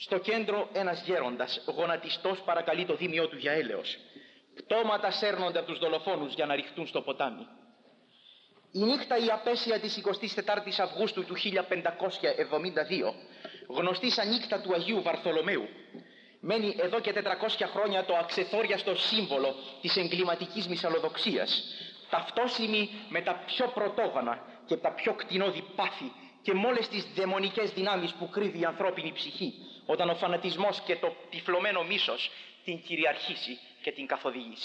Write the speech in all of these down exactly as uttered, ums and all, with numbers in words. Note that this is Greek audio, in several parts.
Στο κέντρο ένας γέροντας, γονατιστός, παρακαλεί το δίμιό του για έλεος. Πτώματα σέρνονται από τους δολοφόνους για να ρηχτούν στο ποτάμι. Η νύχτα η απέσια της εικοστής τετάρτης Αυγούστου του χίλια πεντακόσια εβδομήντα δύο, γνωστή σαν νύχτα του Αγίου Βαρθολομαίου, μένει εδώ και τετρακόσια χρόνια το αξεθόριαστο σύμβολο της εγκληματικής μυσαλλοδοξίας, ταυτόσιμη με τα πιο πρωτόγωνα και τα πιο κτηνώδη πάθη και με όλες τις δαιμονικές δυνάμεις που κρύβει η ανθρώπινη ψυχή, όταν ο φανατισμός και το τυφλωμένο μίσος την κυριαρχήσει και την καθοδηγήσει.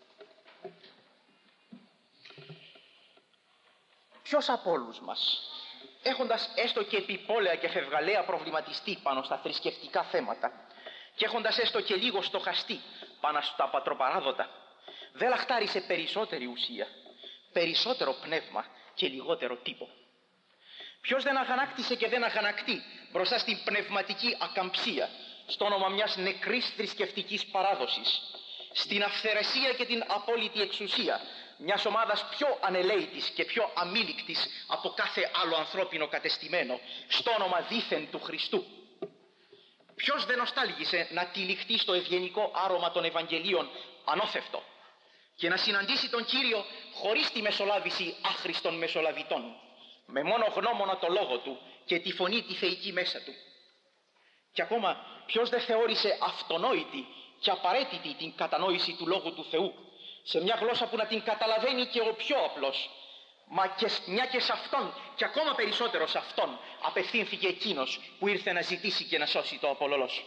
Ποιος από όλους μας, έχοντας έστω και επιπόλαια και φευγαλαία προβληματιστεί πάνω στα θρησκευτικά θέματα και έχοντας έστω και λίγο στοχαστεί πάνω στα πατροπαράδοτα, δεν λαχτάρει σε περισσότερη ουσία, περισσότερο πνεύμα και λιγότερο τύπο? Ποιος δεν αγανάκτησε και δεν αγανακτεί μπροστά στην πνευματική ακαμψία, στο όνομα μιας νεκρής θρησκευτικής παράδοσης, στην αυθαιρεσία και την απόλυτη εξουσία μιας ομάδας πιο ανελαίητης και πιο αμήλικτης από κάθε άλλο ανθρώπινο κατεστημένο, στο όνομα δήθεν του Χριστού? Ποιος δεν νοστάλγησε να τυλιχτεί στο ευγενικό άρωμα των Ευαγγελίων ανώθευτο και να συναντήσει τον Κύριο χωρίς τη μεσολάβηση άχρηστων μεσολαβητών, με μόνο γνώμονα το λόγο του και τη φωνή τη θεϊκή μέσα του? Και ακόμα ποιος δεν θεώρησε αυτονόητη και απαραίτητη την κατανόηση του Λόγου του Θεού σε μια γλώσσα που να την καταλαβαίνει και ο πιο απλός, μα και μια και σε αυτόν και ακόμα περισσότερο σε αυτόν απευθύνθηκε εκείνος που ήρθε να ζητήσει και να σώσει το απολολός.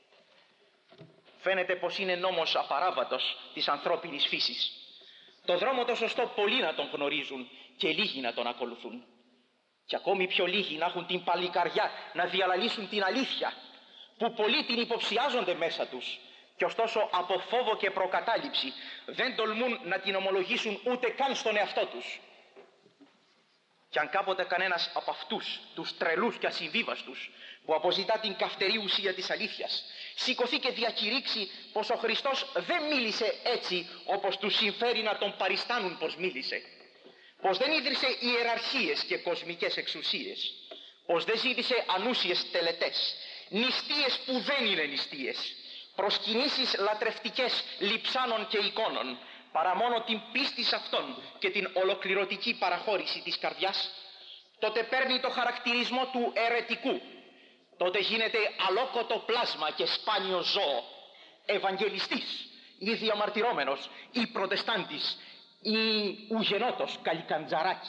Φαίνεται πως είναι νόμος απαράβατος της ανθρώπινης φύσης. Το δρόμο το σωστό πολλοί να τον γνωρίζουν και λίγοι να τον ακολουθούν. Και ακόμη πιο λίγοι να έχουν την παλικαριά να διαλαλήσουν την αλήθεια, που πολλοί την υποψιάζονται μέσα τους και ωστόσο από φόβο και προκατάληψη δεν τολμούν να την ομολογήσουν ούτε καν στον εαυτό τους. Και αν κάποτε κανένας από αυτούς τους τρελούς και ασυμβίβαστους που αποζητά την καυτερή ουσία της αλήθειας σηκωθεί και διακηρύξει πως ο Χριστός δεν μίλησε έτσι όπως τους συμφέρει να τον παριστάνουν πως μίλησε, πως δεν ίδρυσε ιεραρχίες και κοσμικές εξουσίες, πως δεν ζήτησε ανούσιες τελετές, νηστείες που δεν είναι νηστείες, προσκυνήσεις λατρευτικές λειψάνων και εικόνων, παρά μόνο την πίστη σε αυτόν και την ολοκληρωτική παραχώρηση της καρδιάς, τότε παίρνει το χαρακτηρισμό του αιρετικού, τότε γίνεται αλόκοτο πλάσμα και σπάνιο ζώο, ευαγγελιστής ή διαμαρτυρόμενος ή προτεστάντης ή ουγενότος καλικαντζαράκι.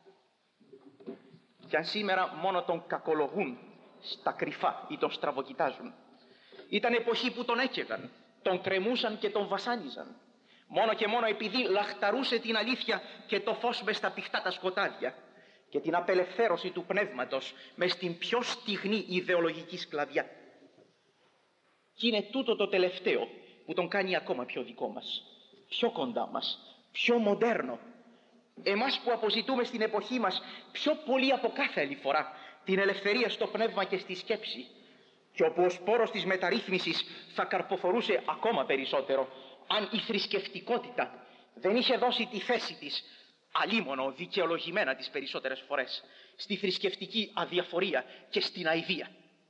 Κι αν σήμερα μόνο τον κακολογούν στα κρυφά ή τον στραβοκοιτάζουν, ήταν εποχή που τον έκαιγαν, τον κρεμούσαν και τον βασάνιζαν, μόνο και μόνο επειδή λαχταρούσε την αλήθεια και το φως μες στα πηχτά τα σκοτάδια και την απελευθέρωση του πνεύματος μες στην πιο στιγνή ιδεολογική σκλαβιά. Και είναι τούτο το τελευταίο που τον κάνει ακόμα πιο δικό μας, πιο κοντά μας, πιο μοντέρνο. Εμάς που αποζητούμε στην εποχή μας πιο πολύ από κάθε άλλη φορά την ελευθερία στο πνεύμα και στη σκέψη, και όπου ο σπόρος της μεταρρύθμισης θα καρποφορούσε ακόμα περισσότερο αν η θρησκευτικότητα δεν είχε δώσει τη θέση της, αλίμονο δικαιολογημένα τις περισσότερες φορές, στη θρησκευτική αδιαφορία και στην αηδία.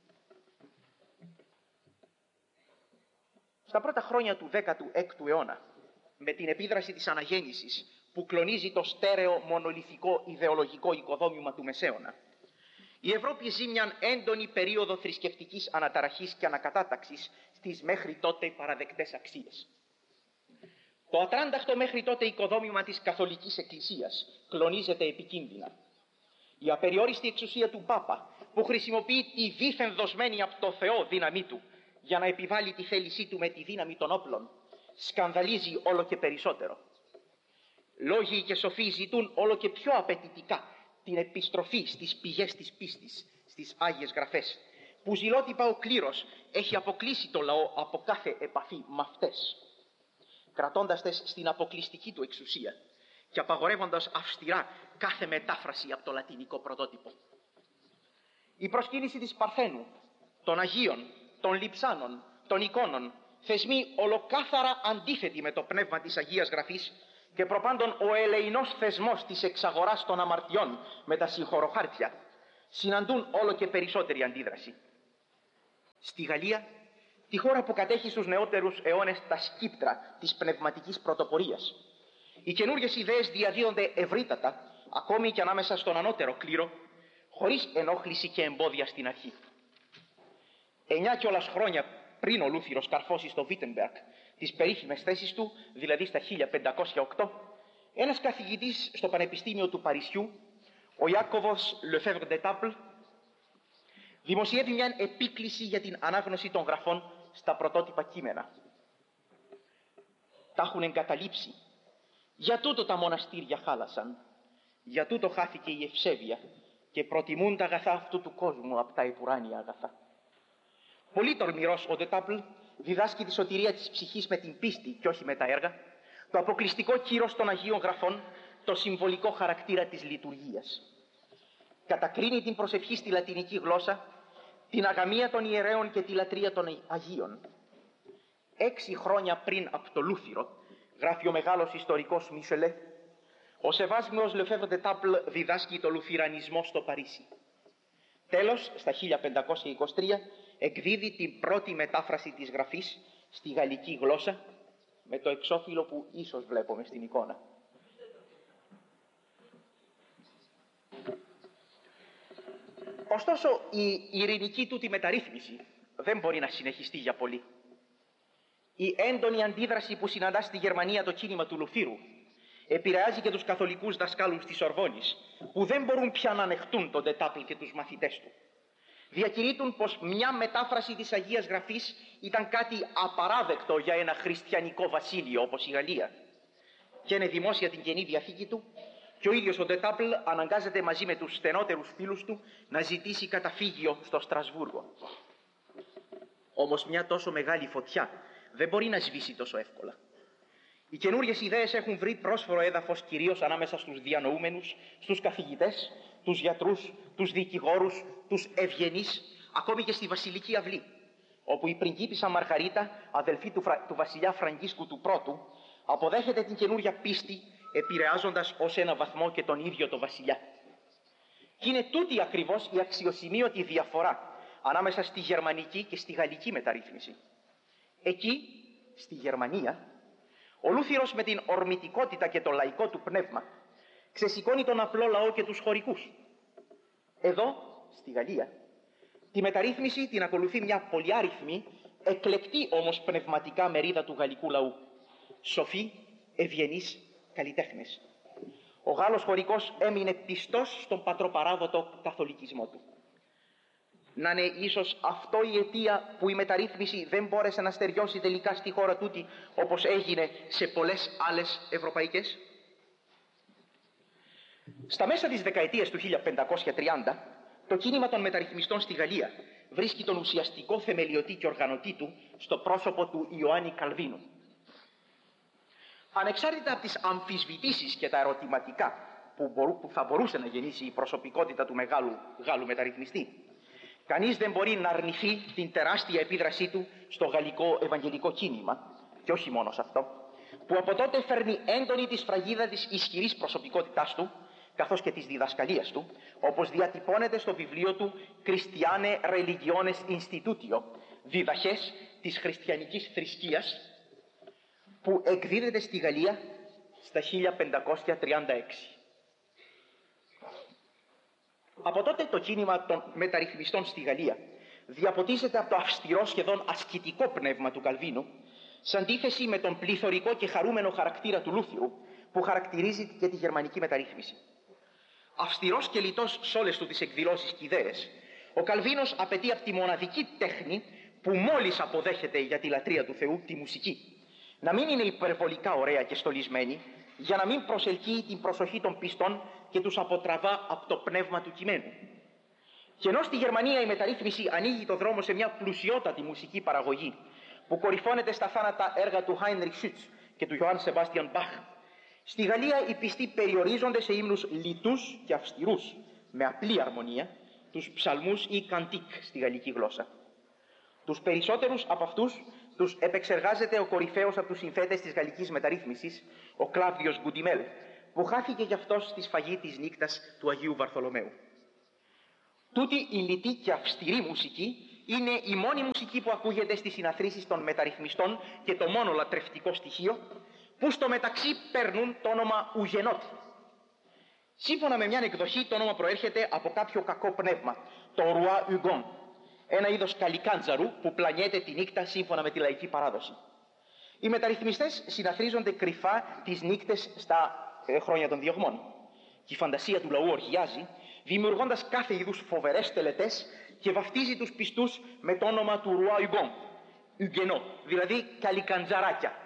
Στα πρώτα χρόνια του δέκατου έκτου αιώνα, με την επίδραση της αναγέννησης που κλονίζει το στέρεο μονολιθικό ιδεολογικό οικοδόμημα του Μεσαίωνα, η Ευρώπη ζει μια έντονη περίοδο θρησκευτικής αναταραχής και ανακατάταξης στις μέχρι τότε παραδεκτές αξίες. Το ατράνταχτο μέχρι τότε οικοδόμημα της Καθολικής Εκκλησίας κλονίζεται επικίνδυνα. Η απεριόριστη εξουσία του Πάπα, που χρησιμοποιεί τη δίθεν δοσμένη από το Θεό δύναμή του για να επιβάλλει τη θέλησή του με τη δύναμη των όπλων, σκανδαλίζει όλο και περισσότερο. Λόγοι και σοφοί ζητούν όλο και πιο απαιτητικά την επιστροφή στις πηγές της πίστης, στις Άγιες Γραφές, που ζηλότυπα ο κλήρος έχει αποκλείσει το λαό από κάθε επαφή με αυτές, κρατώντας τες στην αποκλειστική του εξουσία και απαγορεύοντας αυστηρά κάθε μετάφραση από το λατινικό πρωτότυπο. Η προσκύνηση της Παρθένου, των Αγίων, των Λειψάνων, των εικόνων, θεσμοί ολοκάθαρα αντίθετοι με το πνεύμα της Αγίας Γραφής και προπάντων ο ελεεινός θεσμός της εξαγοράς των αμαρτιών με τα συγχωροχάρτια, συναντούν όλο και περισσότερη αντίδραση. Στη Γαλλία, τη χώρα που κατέχει στους νεότερους αιώνες τα σκύπτρα της πνευματικής πρωτοπορίας, οι καινούργιες ιδέες διαδίδονται ευρύτατα, ακόμη και ανάμεσα στον ανώτερο κλήρο, χωρίς ενόχληση και εμπόδια στην αρχή. Εννιά κιόλας χρόνια πριν ο Λούθυρος καρφώσει στο Βίτενμπεργκ τις περίφημες θέσεις του, δηλαδή στα χίλια πεντακόσια οκτώ, ένας καθηγητής στο Πανεπιστήμιο του Παρισιού, ο Ιάκωβος Λεφέβρ ντε Τάπλ, δημοσιεύει μια επίκληση για την ανάγνωση των γραφών στα πρωτότυπα κείμενα. Τα έχουν εγκαταλείψει. Για τούτο τα μοναστήρια χάλασαν. Για τούτο χάθηκε η ευσέβεια και προτιμούν τα αγαθά αυτού του κόσμου από τα επουράνια αγαθά. Πολύ τολμηρός ο ντε Τάπλ διδάσκει τη σωτηρία της ψυχής με την πίστη και όχι με τα έργα, το αποκλειστικό κύρος των Αγίων Γραφών, το συμβολικό χαρακτήρα της λειτουργίας. Κατακρίνει την προσευχή στη λατινική γλώσσα, την αγαμία των ιερέων και τη λατρεία των Αγίων. Έξι χρόνια πριν από το Λούθυρο, γράφει ο μεγάλος ιστορικός Μισελέ, ο σεβάσμιος Λεφέβρ ντε Τάπλ διδάσκει το λουθυρανισμό στο Παρίσι. Τέλος, στα χίλια πεντακόσια είκοσι τρία, εκδίδει την πρώτη μετάφραση της γραφής στη γαλλική γλώσσα, με το εξώφυλλο που ίσως βλέπουμε στην εικόνα. Ωστόσο, η ειρηνική τούτη μεταρρύθμιση δεν μπορεί να συνεχιστεί για πολύ. Η έντονη αντίδραση που συναντά στη Γερμανία το κίνημα του Λουθύρου επηρεάζει και τους καθολικούς δασκάλους της Ορβόνης, που δεν μπορούν πια να ανεχτούν τον ντε Τάπλ και τους μαθητές του. Διακηρύττουν πως μια μετάφραση της Αγίας Γραφής ήταν κάτι απαράδεκτο για ένα χριστιανικό βασίλειο όπως η Γαλλία. Και είναι δημόσια την Καινή Διαθήκη του και ο ίδιος ο ντε Τάπλ αναγκάζεται μαζί με τους στενότερους φίλους του να ζητήσει καταφύγιο στο Στρασβούργο. Όμως μια τόσο μεγάλη φωτιά δεν μπορεί να σβήσει τόσο εύκολα. Οι καινούριες ιδέες έχουν βρει πρόσφορο έδαφος κυρίως ανάμεσα στους διανοούμενους, στους καθηγητές, τους γιατρούς, τους δικηγόρους, τους ευγενείς, ακόμη και στη Βασιλική Αυλή, όπου η πριγκίπισσα Μαργαρίτα, αδελφή του, Φρα... του βασιλιά Φραγκίσκου του Πρώτου, αποδέχεται την καινούρια πίστη, επηρεάζοντας ως ένα βαθμό και τον ίδιο το βασιλιά. Και είναι τούτη ακριβώς η αξιοσημείωτη διαφορά ανάμεσα στη γερμανική και στη γαλλική μεταρρύθμιση. Εκεί, στη Γερμανία, ο Λούθυρος με την ορμητικότητα και το λαϊκό του πνεύμα ξεσηκώνει τον απλό λαό και τους χωρικούς. Εδώ, στη Γαλλία, τη μεταρρύθμιση την ακολουθεί μια πολυάριθμη, εκλεκτή όμως πνευματικά μερίδα του γαλλικού λαού. Σοφοί, ευγενείς, καλλιτέχνες. Ο Γάλλος χωρικός έμεινε πιστός στον πατροπαράδοτο καθολικισμό του. Να είναι ίσως αυτό η αιτία που η μεταρρύθμιση δεν μπόρεσε να στεριώσει τελικά στη χώρα τούτη όπως έγινε σε πολλές άλλες ευρωπαϊκές. Στα μέσα της δεκαετίας του χίλια πεντακόσια τριάντα, το κίνημα των μεταρρυθμιστών στη Γαλλία βρίσκει τον ουσιαστικό θεμελιωτή και οργανωτή του στο πρόσωπο του Ιωάννη Καλβίνου. Ανεξάρτητα από τις αμφισβητήσεις και τα ερωτηματικά που, μπορού, που θα μπορούσε να γεννήσει η προσωπικότητα του μεγάλου Γάλλου μεταρρυθμιστή, κανείς δεν μπορεί να αρνηθεί την τεράστια επίδρασή του στο γαλλικό ευαγγελικό κίνημα, και όχι μόνο σε αυτό, που από τότε φέρνει έντονη τη σφραγίδα της ισχυρής προσωπικότητάς του, καθώς και της διδασκαλίας του, όπως διατυπώνεται στο βιβλίο του «Christiane Religiones Institutio», διδαχές της χριστιανικής θρησκείας, που εκδίδεται στη Γαλλία στα χίλια πεντακόσια τριάντα έξι. Από τότε το κίνημα των μεταρρυθμιστών στη Γαλλία διαποτίζεται από το αυστηρό σχεδόν ασκητικό πνεύμα του Καλβίνου, σε αντίθεση με τον πληθωρικό και χαρούμενο χαρακτήρα του Λούθυρου που χαρακτηρίζει και τη γερμανική μεταρρύθμιση. Αυστηρός και λιτός σε όλες του τις εκδηλώσεις και ιδέες, ο Καλβίνος απαιτεί από τη μοναδική τέχνη που μόλις αποδέχεται για τη λατρεία του Θεού, τη μουσική, να μην είναι υπερβολικά ωραία και στολισμένη, για να μην προσελκύει την προσοχή των πιστών και τους αποτραβά από το πνεύμα του κειμένου. Και ενώ στη Γερμανία η μεταρρύθμιση ανοίγει το δρόμο σε μια πλουσιότατη μουσική παραγωγή που κορυφώνεται στα θάνατα έργα του Heinrich Schütz και του Johann Sebastian Bach, στη Γαλλία οι πιστοί περιορίζονται σε ύμνους λιτούς και αυστηρούς, με απλή αρμονία, τους ψαλμούς ή καντίκ στη γαλλική γλώσσα. Τους περισσότερους από αυτούς τους επεξεργάζεται ο κορυφαίος από τους συνθέτες της γαλλικής μεταρρύθμισης, ο Κλάβδιος Γκουντιμέλ, που χάθηκε γι' αυτός στη σφαγή της νύκτας του Αγίου Βαρθολομαίου. Τούτη η λιτή και αυστηρή μουσική είναι η μόνη μουσική που ακούγεται στις συναθρήσεις των μεταρρυθμιστών και το μόνο λατρευτικό στοιχείο, που στο μεταξύ παίρνουν το όνομα Ουγενότη. Σύμφωνα με μια εκδοχή, το όνομα προέρχεται από κάποιο κακό πνεύμα, το Ρουά Ουγγόν, ένα είδος καλικάντζαρου που πλανιέται τη νύχτα σύμφωνα με τη λαϊκή παράδοση. Οι μεταρρυθμιστές συναθρίζονται κρυφά τις νύχτες στα ε, χρόνια των διωγμών. Και η φαντασία του λαού οργιάζει, δημιουργώντας κάθε είδους φοβερές τελετές και βαφτίζει τους πιστούς με το όνομα του Ρουά Ουγγόν, Ουγγενό, δηλαδή καλικαντζαράκια.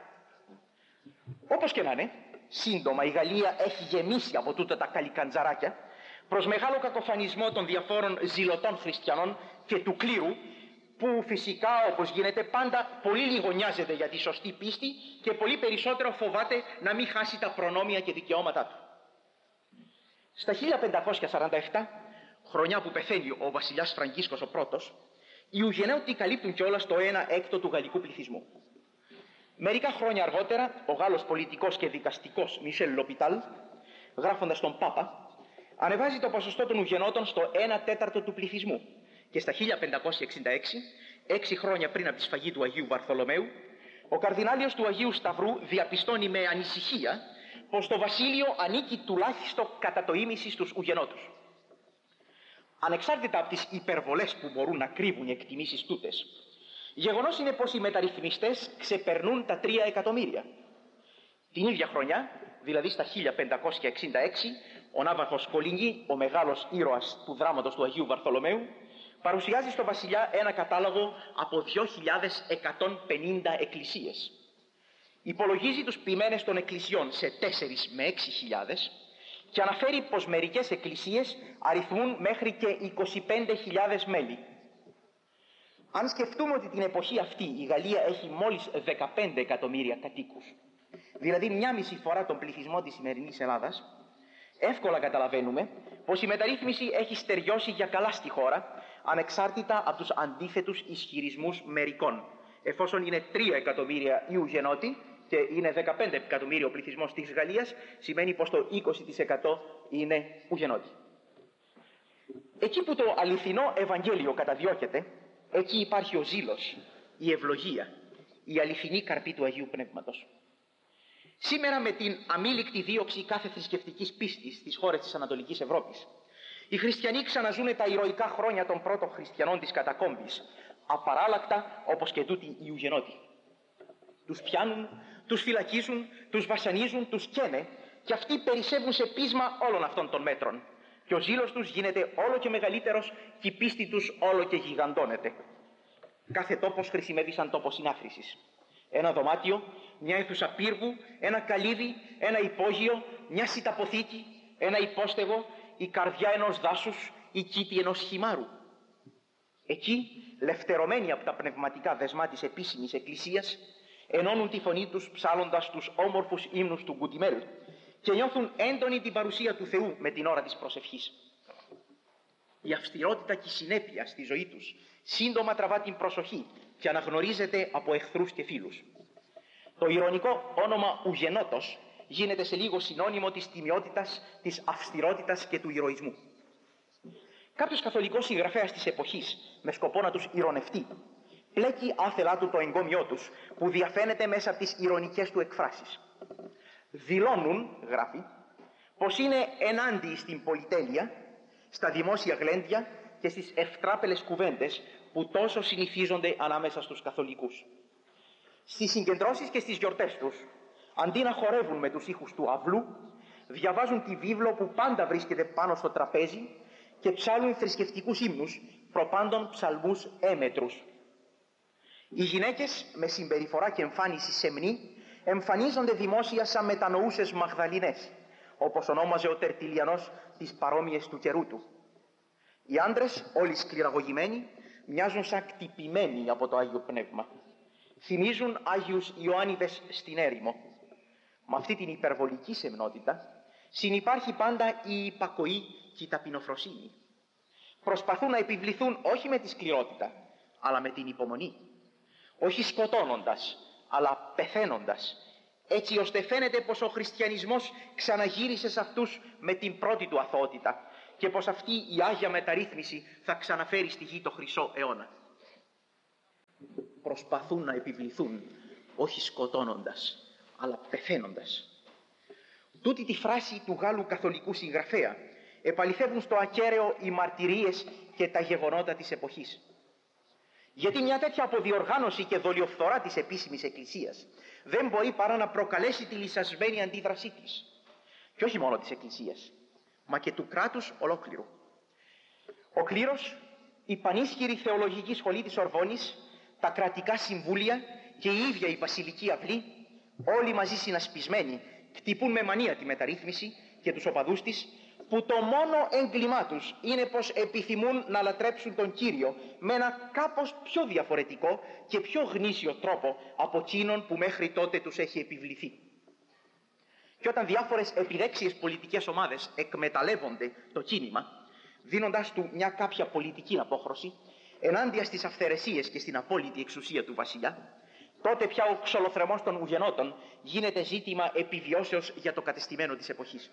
Όπως και να είναι, σύντομα η Γαλλία έχει γεμίσει από τούτα τα καλικαντζαράκια, προς μεγάλο κακοφανισμό των διαφόρων ζηλωτών χριστιανών και του κλήρου, που φυσικά, όπως γίνεται πάντα, πολύ λίγο νοιάζεται για τη σωστή πίστη και πολύ περισσότερο φοβάται να μην χάσει τα προνόμια και δικαιώματά του. Στα χίλια πεντακόσια σαράντα επτά, χρονιά που πεθαίνει ο βασιλιάς Φραγκίσκος ο πρώτος, οι Ουγενέωτοι καλύπτουν κιόλας το ένα έκτο του γαλλικού πληθυσμού. Μερικά χρόνια αργότερα, ο Γάλλος πολιτικός και δικαστικός Μισελ Λοπιτάλ, γράφοντας τον Πάπα, ανεβάζει το ποσοστό των Ουγενώτων στο ένα τέταρτο του πληθυσμού και στα χίλια πεντακόσια εξήντα έξι, έξι χρόνια πριν από τη σφαγή του Αγίου Βαρθολομαίου, ο καρδινάλιος του Αγίου Σταυρού διαπιστώνει με ανησυχία πως το βασίλειο ανήκει τουλάχιστον κατά το ίμιση στους Ουγενώτους. Ανεξάρτητα από τις υπερβολές που μπορούν να κρύβουν οι εκτιμήσεις τούτες, γεγονός είναι πως οι μεταρρυθμιστές ξεπερνούν τα τρία εκατομμύρια. Την ίδια χρονιά, δηλαδή στα χίλια πεντακόσια εξήντα έξι, ο ναύαρχος Κολίνγι, ο μεγάλος ήρωας του δράματος του Αγίου Βαρθολομαίου, παρουσιάζει στο βασιλιά ένα κατάλογο από δύο χιλιάδες εκατόν πενήντα εκκλησίες. Υπολογίζει τους ποιμένες των εκκλησιών σε τέσσερις με έξι χιλιάδες και αναφέρει πως μερικές εκκλησίες αριθμούν μέχρι και είκοσι πέντε χιλιάδες μέλη. Αν σκεφτούμε ότι την εποχή αυτή η Γαλλία έχει μόλις δεκαπέντε εκατομμύρια κατοίκους, δηλαδή μια μισή φορά τον πληθυσμό της σημερινής Ελλάδας, εύκολα καταλαβαίνουμε πως η μεταρρύθμιση έχει στεριώσει για καλά στη χώρα, ανεξάρτητα από τους αντίθετους ισχυρισμούς μερικών. Εφόσον είναι τρία εκατομμύρια οι Ουγενώτοι και είναι δεκαπέντε εκατομμύρια ο πληθυσμός της Γαλλίας, σημαίνει πως το είκοσι τοις εκατό είναι Ουγενώτοι. Εκεί που το αληθινό Ευαγγέλιο καταδιώκεται, εκεί υπάρχει ο ζήλος, η ευλογία, η αληθινή καρπή του Αγίου Πνεύματος. Σήμερα, με την αμήλικτη δίωξη κάθε θρησκευτικής πίστης στις χώρες της Ανατολικής Ευρώπης, οι χριστιανοί ξαναζούνε τα ηρωικά χρόνια των πρώτων χριστιανών της κατακόμβης, απαράλλακτα όπως και τούτοι οι Ουγενώτοι. Τους πιάνουν, τους φυλακίζουν, τους βασανίζουν, τους καίνε και αυτοί περισσεύουν σε πείσμα όλων αυτών των μέτρων. Και ο ζήλος τους γίνεται όλο και μεγαλύτερος και η πίστη τους όλο και γιγαντώνεται. Κάθε τόπος χρησιμεύει σαν τόπο συνάφρησης. Ένα δωμάτιο, μια αίθουσα πύργου, ένα καλύδι, ένα υπόγειο, μια σιταποθήκη, ένα υπόστεγο, η καρδιά ενός δάσους, η κήτη ενός χυμάρου. Εκεί, λευτερωμένοι από τα πνευματικά δεσμά της επίσημης εκκλησίας, ενώνουν τη φωνή τους ψάλλοντας τους όμορφους ύμνους του Γκουτιμέλ και νιώθουν έντονη την παρουσία του Θεού με την ώρα της προσευχής. Η αυστηρότητα και η συνέπεια στη ζωή τους σύντομα τραβά την προσοχή και αναγνωρίζεται από εχθρούς και φίλους. Το ηρωνικό όνομα Ουγενότος γίνεται σε λίγο συνώνυμο της τιμιότητας, της αυστηρότητας και του ηρωισμού. Κάποιος καθολικός συγγραφέας της εποχής, με σκοπό να τους ηρωνευτεί, πλέκει άθελά του το εγκόμιό τους, που διαφαίνεται μέσα από τις ηρωνικές του εκφράσεις. Δηλώνουν, γράφει, πως είναι ενάντιοι στην πολυτέλεια, στα δημόσια γλέντια και στις ευτράπελες κουβέντες που τόσο συνηθίζονται ανάμεσα στους καθολικούς. Στις συγκεντρώσεις και στις γιορτές τους, αντί να χορεύουν με τους ήχους του αυλού, διαβάζουν τη βίβλο που πάντα βρίσκεται πάνω στο τραπέζι και ψάλουν θρησκευτικούς ύμνους, προπάντων ψαλμούς έμετρους. Οι γυναίκες, με συμπεριφορά και εμφάνιση σεμνή, εμφανίζονται δημόσια σαν μετανοούσες Μαγδαληνές, όπως ονόμαζε ο Τερτιλιανός τις παρόμοιες του καιρού του. Οι άντρες, όλοι σκληραγωγημένοι, μοιάζουν σαν κτυπημένοι από το Άγιο Πνεύμα. Θυμίζουν Άγιους Ιωάννιδες στην έρημο. Με αυτή την υπερβολική σεμνότητα συνυπάρχει πάντα η υπακοή και η ταπεινοφροσύνη. Προσπαθούν να επιβληθούν όχι με τη σκληρότητα, αλλά με την υπομονή. Όχι σκοτώνοντας, αλλά πεθαίνοντας, έτσι ώστε φαίνεται πως ο χριστιανισμός ξαναγύρισε σε αυτούς με την πρώτη του αθωότητα και πως αυτή η Άγια μεταρρύθμιση θα ξαναφέρει στη γη το χρυσό αιώνα. προσπαθούν να επιβληθούν, όχι σκοτώνοντας, αλλά πεθαίνοντας. Τούτη τη φράση του Γάλλου καθολικού συγγραφέα επαληθεύουν στο ακέραιο οι μαρτυρίες και τα γεγονότα της εποχής. Γιατί μια τέτοια αποδιοργάνωση και δολιοφθορά της επίσημης Εκκλησίας δεν μπορεί παρά να προκαλέσει τη λυσασμένη αντίδρασή της. Και όχι μόνο της Εκκλησίας, μα και του κράτους ολόκληρου. Ο κλήρος, η πανίσχυρη θεολογική σχολή της Ορβόνης, τα κρατικά συμβούλια και η ίδια η Βασιλική Αυλή, όλοι μαζί συνασπισμένοι, κτυπούν με μανία τη μεταρρύθμιση και τους οπαδούς της, που το μόνο έγκλημά τους είναι πως επιθυμούν να λατρέψουν τον Κύριο με ένα κάπως πιο διαφορετικό και πιο γνήσιο τρόπο από εκείνον που μέχρι τότε τους έχει επιβληθεί. Και όταν διάφορες επιδέξιες πολιτικές ομάδες εκμεταλλεύονται το κίνημα, δίνοντάς του μια κάποια πολιτική απόχρωση, ενάντια στις αυθαιρεσίες και στην απόλυτη εξουσία του βασιλιά, τότε πια ο ξολοθρεμός των ουγενότων γίνεται ζήτημα επιβιώσεως για το κατεστημένο της εποχής.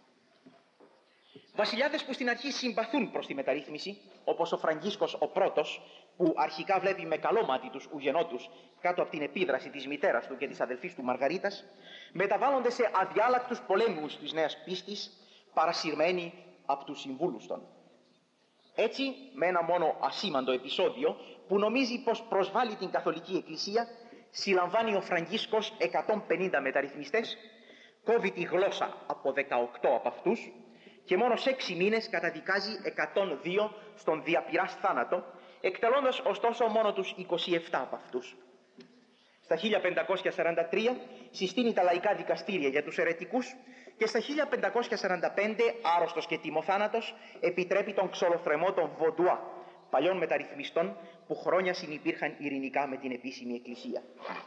Βασιλιάδες που στην αρχή συμπαθούν προς τη μεταρρύθμιση, όπως ο Φραγκίσκος ο πρώτος, που αρχικά βλέπει με καλό μάτι τους ουγενότους κάτω από την επίδραση της μητέρας του και της αδελφής του Μαργαρίτας, μεταβάλλονται σε αδιάλακτους πολέμους της νέας πίστης, παρασυρμένοι από τους συμβούλους των. Έτσι, με ένα μόνο ασήμαντο επεισόδιο που νομίζει πως προσβάλλει την Καθολική Εκκλησία, συλλαμβάνει ο Φραγκίσκος εκατόν πενήντα μεταρρυθμιστές, κόβει τη γλώσσα από δεκαοκτώ από αυτούς και μόνο σε έξι μήνες καταδικάζει εκατόν δύο στον διαπειράς θάνατο, εκτελώντας ωστόσο μόνο τους είκοσι επτά από αυτούς. Στα χίλια πεντακόσια σαράντα τρία συστήνει τα λαϊκά δικαστήρια για τους αιρετικούς και στα χίλια πεντακόσια σαράντα πέντε, άρρωστος και τιμοθάνατος, επιτρέπει τον ξολοθρεμό των Βοντουά, παλιών μεταρρυθμιστών που χρόνια συνυπήρχαν ειρηνικά με την επίσημη Εκκλησία.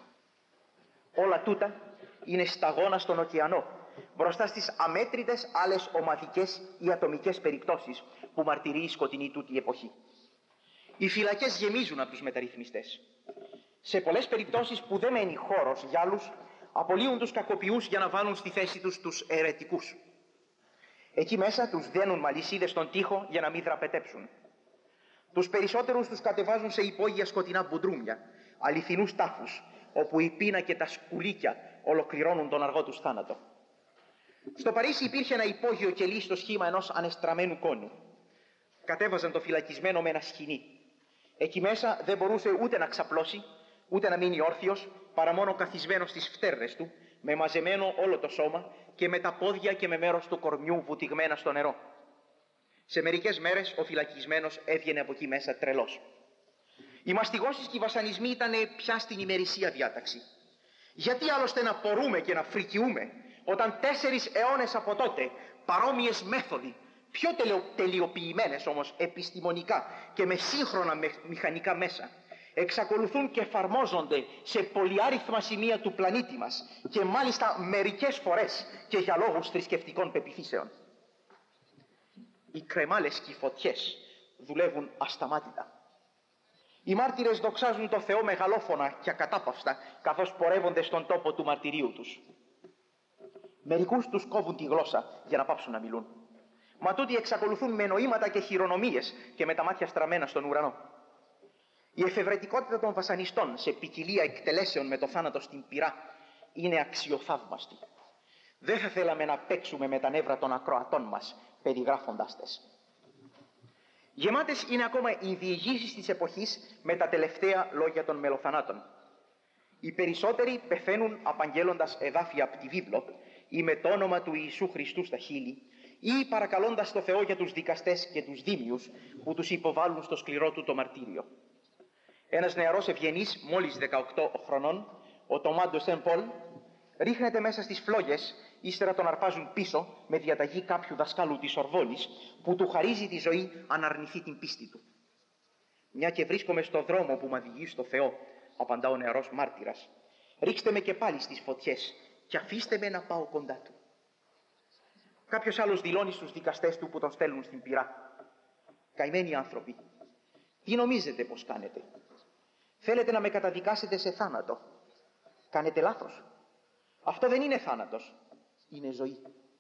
Όλα τούτα είναι σταγόνα στον ωκεανό, μπροστά στις αμέτρητες άλλες ομαδικές ή ατομικές περιπτώσεις που μαρτυρεί η σκοτεινή τούτη εποχή. Οι φυλακές γεμίζουν από τους μεταρρυθμιστές. Σε πολλές περιπτώσεις που δεν μένει χώρος για άλλους, απολύουν τους κακοποιούς για να βάλουν στη θέση τους τους αιρετικούς. Εκεί μέσα τους δένουν μαλισίδες στον τοίχο για να μην δραπετέψουν. Τους περισσότερους τους κατεβάζουν σε υπόγεια σκοτεινά μπουντρούμια, αληθινούς τάφους, όπου η πείνα και τα σκουλίκια ολοκληρώνουν τον αργό τους θάνατο. Στο Παρίσι υπήρχε ένα υπόγειο κελί στο σχήμα ενός ανεστραμμένου κόνου. Κατέβαζαν το φυλακισμένο με ένα σκοινί. Εκεί μέσα δεν μπορούσε ούτε να ξαπλώσει, ούτε να μείνει όρθιος, παρά μόνο καθισμένος στις φτέρνες του, με μαζεμένο όλο το σώμα και με τα πόδια και με μέρος του κορμιού βουτυγμένα στο νερό. Σε μερικές μέρες ο φυλακισμένος έβγαινε από εκεί μέσα τρελός. Οι μαστιγώσεις και οι βασανισμοί ήταν πια στην ημερησία διάταξη. Γιατί άλλωστε να πορούμε και να φρικιούμε, όταν τέσσερις αιώνες από τότε παρόμοιες μέθοδοι, πιο τελειοποιημένες όμως επιστημονικά και με σύγχρονα μηχανικά μέσα, εξακολουθούν και εφαρμόζονται σε πολυάριθμα σημεία του πλανήτη μας και μάλιστα μερικές φορές και για λόγους θρησκευτικών πεποιθήσεων. Οι κρεμάλες και οι φωτιές δουλεύουν ασταμάτητα. Οι μάρτυρες δοξάζουν το Θεό μεγαλόφωνα και ακατάπαυστα καθώς πορεύονται στον τόπο του μαρτυρίου τους. Μερικούς τους κόβουν τη γλώσσα για να πάψουν να μιλούν. Μα τούτοι εξακολουθούν με νοήματα και χειρονομίες και με τα μάτια στραμμένα στον ουρανό. Η εφευρετικότητα των βασανιστών σε ποικιλία εκτελέσεων με το θάνατο στην πυρά είναι αξιοθαύμαστη. Δεν θα θέλαμε να παίξουμε με τα νεύρα των ακροατών μας περιγράφοντάς τες. Γεμάτες είναι ακόμα οι διηγήσεις της εποχής με τα τελευταία λόγια των μελοθανάτων. Οι περισσότεροι πεθαίνουν απαγγέλλοντας εδάφια από τη βίβλο ή με το όνομα του Ιησού Χριστού στα χείλη ή παρακαλώντας το Θεό για τους δικαστές και τους δήμιους που τους υποβάλλουν στο σκληρό του το μαρτύριο. Ένας νεαρός ευγενής, μόλις δεκαοκτώ χρονών, ο Τομά ντε Σεν Πολ, ρίχνεται μέσα στις φλόγες, ύστερα τον αρπάζουν πίσω με διαταγή κάποιου δασκάλου της Ορβόνης που του χαρίζει τη ζωή αν αρνηθεί την πίστη του. Μια και βρίσκομαι στο δρόμο που με οδηγεί στο Θεό, απαντά ο νεαρός μάρτυρας, ρίξτε με και πάλι στις φωτιές και αφήστε με να πάω κοντά του. Κάποιος άλλος δηλώνει στους δικαστές του που τον στέλνουν στην πυρά. Καημένοι άνθρωποι, τι νομίζετε πως κάνετε? Θέλετε να με καταδικάσετε σε θάνατο? Κάνετε λάθος. Αυτό δεν είναι θάνατος, είναι ζωή.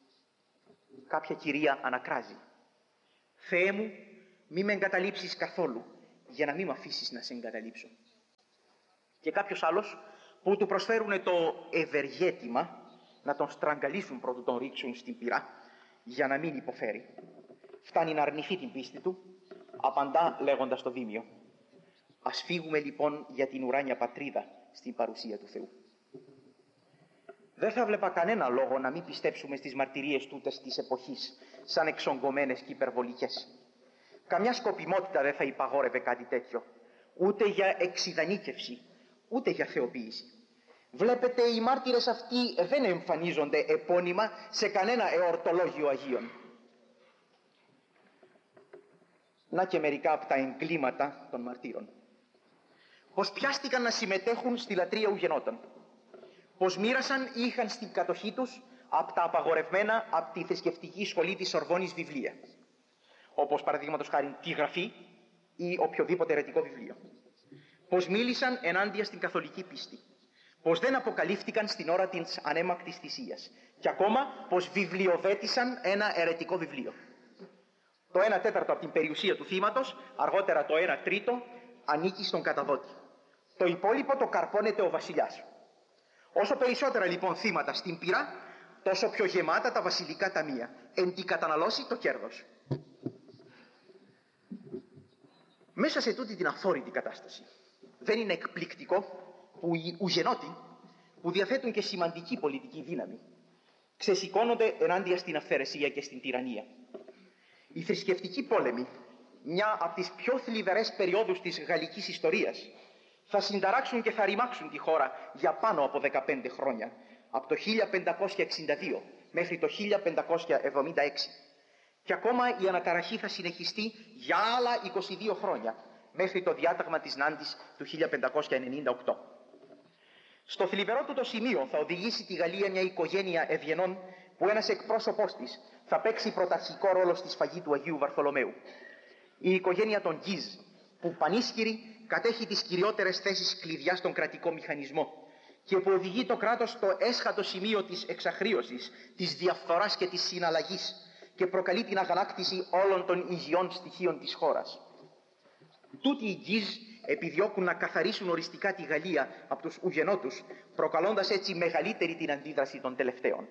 Κάποια κυρία ανακράζει. Θεέ μου, μη με εγκαταλείψεις καθόλου, για να μην με αφήσεις να σε εγκαταλείψω. και κάποιος άλλος που του προσφέρουν το ευεργέτημα να τον στραγγαλίσουν προτού τον ρίξουν στην πυρά για να μην υποφέρει. Φτάνει να αρνηθεί την πίστη του, απαντά λέγοντας το δίμιο: «Ας φύγουμε λοιπόν για την ουράνια πατρίδα στην παρουσία του Θεού». Δεν θα βλέπα κανένα λόγο να μην πιστέψουμε στις μαρτυρίες τούτες της εποχής σαν εξογκωμένες και υπερβολικές. Καμιά σκοπιμότητα δεν θα υπαγόρευε κάτι τέτοιο, ούτε για εξιδανίκευση, ούτε για θεοποίηση. Βλέπετε, οι μάρτυρες αυτοί δεν εμφανίζονται επώνυμα σε κανένα εορτολόγιο Αγίων. Να και μερικά από τα εγκλήματα των μαρτύρων. Πως πιάστηκαν να συμμετέχουν στη λατρεία ουγενότων. Πως μοίρασαν ή είχαν στην κατοχή τους από τα απαγορευμένα από τη θρησκευτική σχολή της Σορβόνης βιβλία. Όπως παραδείγματος χάριν τη Γραφή ή οποιοδήποτε αιρετικό βιβλίο. Πως μίλησαν ενάντια στην καθολική πίστη. Πως δεν αποκαλύφθηκαν στην ώρα της ανέμακτης θυσίας. Και ακόμα πως βιβλιοδέτησαν ένα αιρετικό βιβλίο. Το ένα τέταρτο από την περιουσία του θύματος, αργότερα το ένα τρίτο, ανήκει στον καταδότη. Το υπόλοιπο το καρπώνεται ο βασιλιάς. Όσο περισσότερα λοιπόν θύματα στην πυρά, τόσο πιο γεμάτα τα βασιλικά ταμεία. Εν τη καταναλώσει το κέρδος. Μέσα σε τούτη την αφόρητη κατάσταση, δεν είναι εκπληκτικό που οι ουγενότοι, που διαθέτουν και σημαντική πολιτική δύναμη, ξεσηκώνονται ενάντια στην αυθαιρεσία και στην τυραννία. Οι θρησκευτικοί πόλεμοι, μια από τις πιο θλιβερές περιόδους της γαλλικής ιστορίας, θα συνταράξουν και θα ρημάξουν τη χώρα για πάνω από δεκαπέντε χρόνια, από το χίλια πεντακόσια εξήντα δύο μέχρι το χίλια πεντακόσια εβδομήντα έξι. Και ακόμα η αναταραχή θα συνεχιστεί για άλλα είκοσι δύο χρόνια, μέχρι το διάταγμα της Νάντης του χίλια πεντακόσια ενενήντα οκτώ. Στο θλιβερό του το σημείο θα οδηγήσει τη Γαλλία μια οικογένεια ευγενών που ένας εκπρόσωπός της θα παίξει πρωταρχικό ρόλο στη σφαγή του Αγίου Βαρθολομαίου. Η οικογένεια των Γκίζ, που πανίσχυρη κατέχει τις κυριότερες θέσεις κλειδιά στον κρατικό μηχανισμό και που οδηγεί το κράτος στο έσχατο σημείο της εξαχρίωσης, της διαφθοράς και της συναλλαγής και προκαλεί την αγανάκτηση όλων των υγιών στοιχείων της χώρας. Τούτοι οι Γκίζ επιδιώκουν να καθαρίσουν οριστικά τη Γαλλία από τους ουγενότους, προκαλώντας έτσι μεγαλύτερη την αντίδραση των τελευταίων.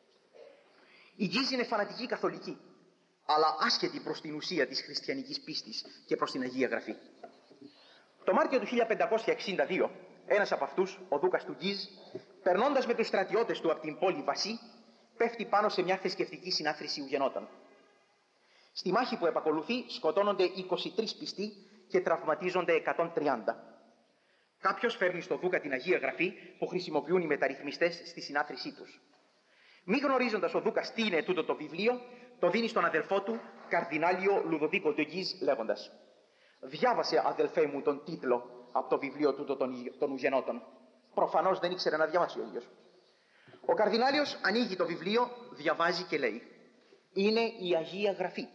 Οι Γκίζ είναι φανατικοί καθολικοί, αλλά άσχετοι προς την ουσία της χριστιανικής πίστης και προς την Αγία Γραφή. Το Μάρτιο του χίλια πεντακόσια εξήντα δύο, ένας από αυτούς, ο Δούκας του Γκίζ, περνώντας με τους στρατιώτες του από την πόλη Βασί, πέφτει πάνω σε μια θρησκευτική συνάθρηση ουγενότων. Στη μάχη που επακολουθεί σκοτώνονται είκοσι τρεις πιστοί και τραυματίζονται εκατόν τριάντα. Κάποιος φέρνει στο Δούκα την Αγία Γραφή που χρησιμοποιούν οι μεταρρυθμιστές στη συνάθρησή τους. Μη γνωρίζοντας ο Δούκας τι είναι τούτο το βιβλίο, το δίνει στον αδελφό του, Καρδινάλιο Λουδοβίκο ντε Γκίζ, λέγοντας: «Διάβασε, αδελφέ μου, τον τίτλο από το βιβλίο τούτο των, των ουγενότων». Προφανώς δεν ήξερε να διαβάσει ο ίδιος. Ο Καρδινάλιος ανοίγει το βιβλίο, διαβάζει και λέει: «Είναι η Αγία Γραφή».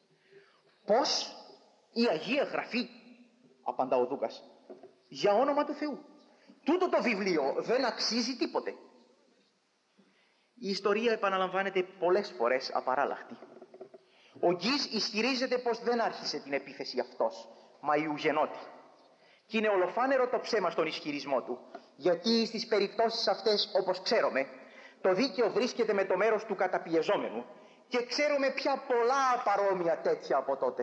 «Πώς η Αγία Γραφή?» απαντά ο Δούκας. «Για όνομα του Θεού, τούτο το βιβλίο δεν αξίζει τίποτε». Η ιστορία επαναλαμβάνεται πολλές φορές απαράλλαχτη. Ο Γκίζ ισχυρίζεται πως δεν άρχισε την επίθεση αυτός, μα οι ουγενότοι. Και είναι ολοφάνερο το ψέμα στον ισχυρισμό του, γιατί στις περιπτώσεις αυτές, όπως ξέρουμε, το δίκαιο βρίσκεται με το μέρος του καταπιεζόμενου και ξέρουμε πια πολλά παρόμοια τέτοια από τότε.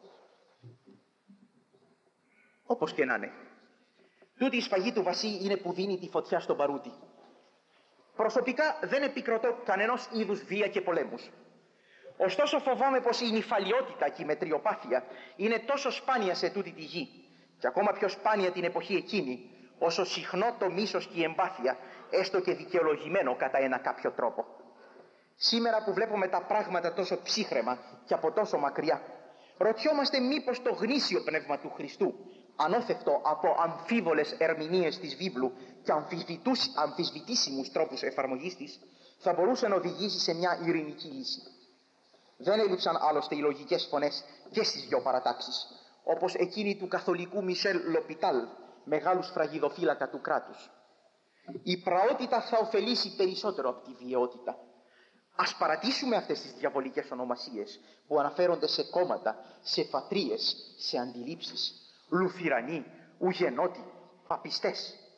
Όπως και να είναι, τούτη η σφαγή του Βασί είναι που δίνει τη φωτιά στον παρούτη. Προσωπικά δεν επικροτώ κανενός είδους βία και πολέμους. Ωστόσο φοβάμαι πως η νηφαλιότητα και η μετριοπάθεια είναι τόσο σπάνια σε τούτη τη γη και ακόμα πιο σπάνια την εποχή εκείνη, όσο συχνό το μίσος και η εμπάθεια, έστω και δικαιολογημένο κατά ένα κάποιο τρόπο. Σήμερα που βλέπουμε τα πράγματα τόσο ψύχραιμα και από τόσο μακριά, ρωτιόμαστε μήπως το γνήσιο πνεύμα του Χριστού, ανώθευτο από αμφίβολες ερμηνείες της βίβλου και αμφισβητήσιμους τρόπους εφαρμογής της, θα μπορούσε να οδηγήσει σε μια ειρηνική λύση. Δεν έλειψαν άλλωστε οι λογικές φωνές και στις δυο παρατάξεις, όπως εκείνη του καθολικού Μισελ Λοπιτάλ, μεγάλου σφραγιδοφύλακα του κράτους. Η πραότητα θα ωφελήσει περισσότερο από τη βιαιότητα. Ας παρατήσουμε αυτές τις διαβολικές ονομασίες που αναφέρονται σε κόμματα, σε φατρίες, σε αντιλήψεις. Λουθυρανοί, ουγενότοι, παπιστές.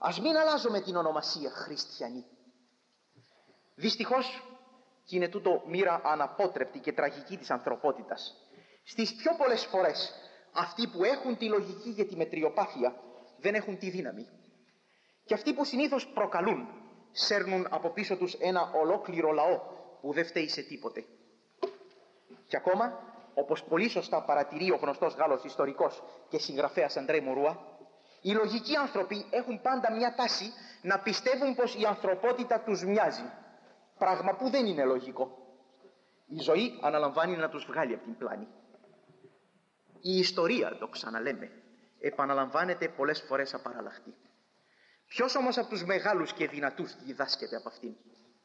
Ας μην αλλάζουμε την ονομασία χριστιανοί. Δυστυχώς, και είναι τούτο μοίρα αναπότρεπτη και τραγική της ανθρωπότητας, στις πιο πολλές φορές αυτοί που έχουν τη λογική και τη μετριοπάθεια δεν έχουν τη δύναμη. Και αυτοί που συνήθως προκαλούν σέρνουν από πίσω τους ένα ολόκληρο λαό που δεν φταίει σε τίποτε. Και ακόμα, όπως πολύ σωστά παρατηρεί ο γνωστός Γάλλος ιστορικός και συγγραφέας Αντρέ Μουρούα, οι λογικοί άνθρωποι έχουν πάντα μια τάση να πιστεύουν πως η ανθρωπότητα τους μοιάζει, πράγμα που δεν είναι λογικό. Η ζωή αναλαμβάνει να τους βγάλει από την πλάνη. Η ιστορία, το ξαναλέμε, επαναλαμβάνεται πολλές φορές απαραλλαχτή. Ποιος όμως από τους μεγάλους και δυνατούς διδάσκεται από αυτήν?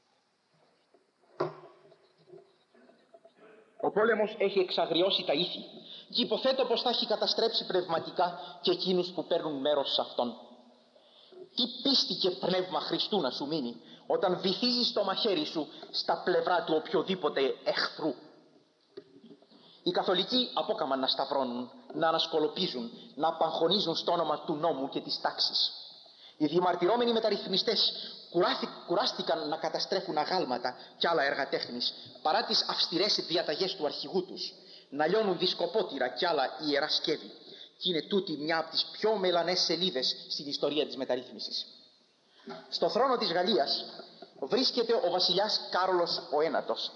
Ο πόλεμος έχει εξαγριώσει τα ήθη και υποθέτω πως θα έχει καταστρέψει πνευματικά και εκείνους που παίρνουν μέρος σε αυτόν. Τι πίστη και πνεύμα Χριστού να σου μείνει όταν βυθίζεις το μαχαίρι σου στα πλευρά του οποιοδήποτε εχθρού. Οι καθολικοί απόκαμαν να σταυρώνουν, να ανασκολοπίζουν, να απαγχωνίζουν στο όνομα του νόμου και της τάξης. Οι διαμαρτυρόμενοι μεταρρυθμιστές κουράστηκαν να καταστρέφουν αγάλματα και άλλα έργα τέχνης παρά τις αυστηρές διαταγές του αρχηγού τους, να λιώνουν δισκοπότηρα και άλλα ιερά σκεύη. Και είναι τούτη μια από τις πιο μελανές σελίδες στην ιστορία της μεταρρύθμισης. Στο θρόνο της Γαλλίας βρίσκεται ο βασιλιάς Κάρολος ο Ένατος.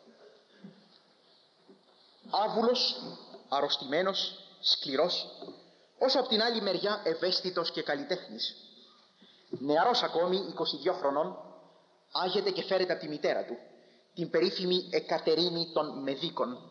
Άβουλος, αρρωστημένος, σκληρός, όσο από την άλλη μεριά ευαίσθητος και καλλιτέχνης. Νεαρός ακόμη, είκοσι δύο χρονών, άγεται και φέρεται από τη μητέρα του, την περίφημη Εκατερίνη των Μεδίκων.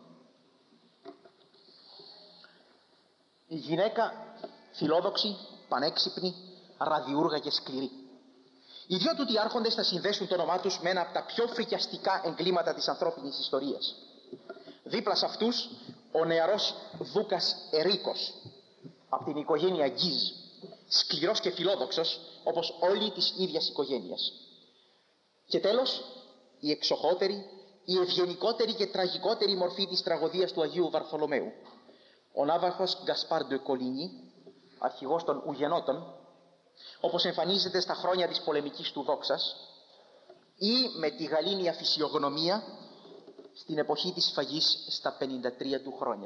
Η γυναίκα φιλόδοξη, πανέξυπνη, ραδιούργα και σκληρή. Οι δυο τούτοι άρχοντες θα συνδέσουν το όνομά τους με ένα από τα πιο φρικιαστικά εγκλήματα της ανθρώπινης ιστορίας. Δίπλα σε αυτούς ο νεαρός Δούκας Ερίκος, από την οικογένεια Γκίζ, σκληρός και φιλόδοξος όπως όλοι της ίδιας οικογένειας. Και τέλος, η εξοχότερη, η ευγενικότερη και τραγικότερη μορφή της τραγωδίας του Αγίου Βαρθολομαίου, ο ναύαρχος Γκασπάρ ντε Κολίνι, αρχηγός των Ουγενότων, όπως εμφανίζεται στα χρόνια της πολεμικής του δόξας, ή με τη γαλήνια φυσιογνωμία στην εποχή της σφαγής στα πενήντα τρία του χρόνια.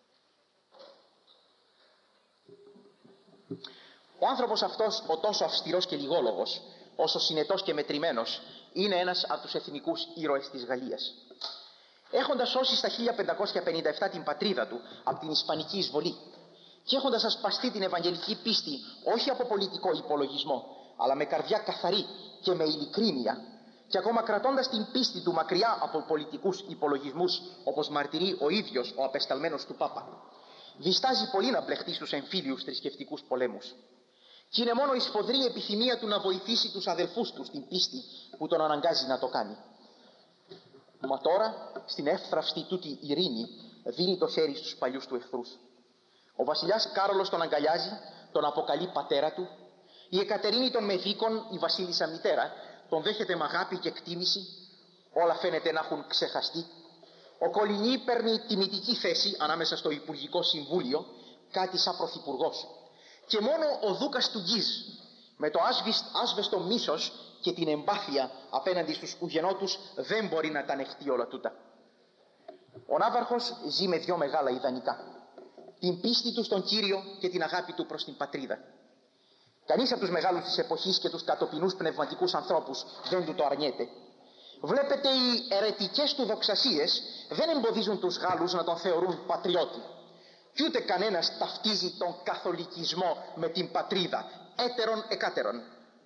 Ο άνθρωπος αυτός, ο τόσο αυστηρός και λιγόλογος, όσο συνετός και μετρημένος, είναι ένας από τους εθνικούς ήρωες της Γαλλίας. Έχοντας σώσει στα χίλια πεντακόσια πενήντα επτά την πατρίδα του από την Ισπανική εισβολή και έχοντας ασπαστεί την ευαγγελική πίστη όχι από πολιτικό υπολογισμό, αλλά με καρδιά καθαρή και με ειλικρίνεια, και ακόμα κρατώντας την πίστη του μακριά από πολιτικούς υπολογισμούς, όπως μαρτυρεί ο ίδιος ο απεσταλμένος του Πάπα, διστάζει πολύ να μπλεχτεί στους εμφύλιους θρησκευτικούς πολέμους. Και είναι μόνο η σφοδρή επιθυμία του να βοηθήσει τους αδελφούς του στην πίστη που τον αναγκάζει να το κάνει. Μα τώρα, στην εύθραυστη τούτη ειρήνη, δίνει το χέρι στους παλιούς του εχθρούς. Ο βασιλιάς Κάρολος τον αγκαλιάζει, τον αποκαλεί πατέρα του. Η Εκατερίνη των Μεδίκων, η βασίλισσα μητέρα, τον δέχεται με αγάπη και εκτίμηση. Όλα φαίνεται να έχουν ξεχαστεί. Ο Κολινί παίρνει τιμητική θέση ανάμεσα στο Υπουργικό Συμβούλιο, κάτι σαν πρωθυπουργός. Και μόνο ο Δούκας του Γκίζ, με το άσβεστο μίσος και την εμπάθεια απέναντι στους Ουγενότους, δεν μπορεί να τα ανεχτεί όλα τούτα. Ο ναύαρχος ζει με δυο μεγάλα ιδανικά: την πίστη του στον Κύριο και την αγάπη του προς την πατρίδα. Κανείς από τους μεγάλους της εποχής και τους κατοπινούς πνευματικούς ανθρώπους δεν του το αρνιέται. Βλέπετε, οι αιρετικές του δοξασίες δεν εμποδίζουν τους Γάλλους να τον θεωρούν πατριώτη. Κι ούτε κανένας ταυτίζει τον καθολικισμό με την πατρίδα, έτερον εκάτερον.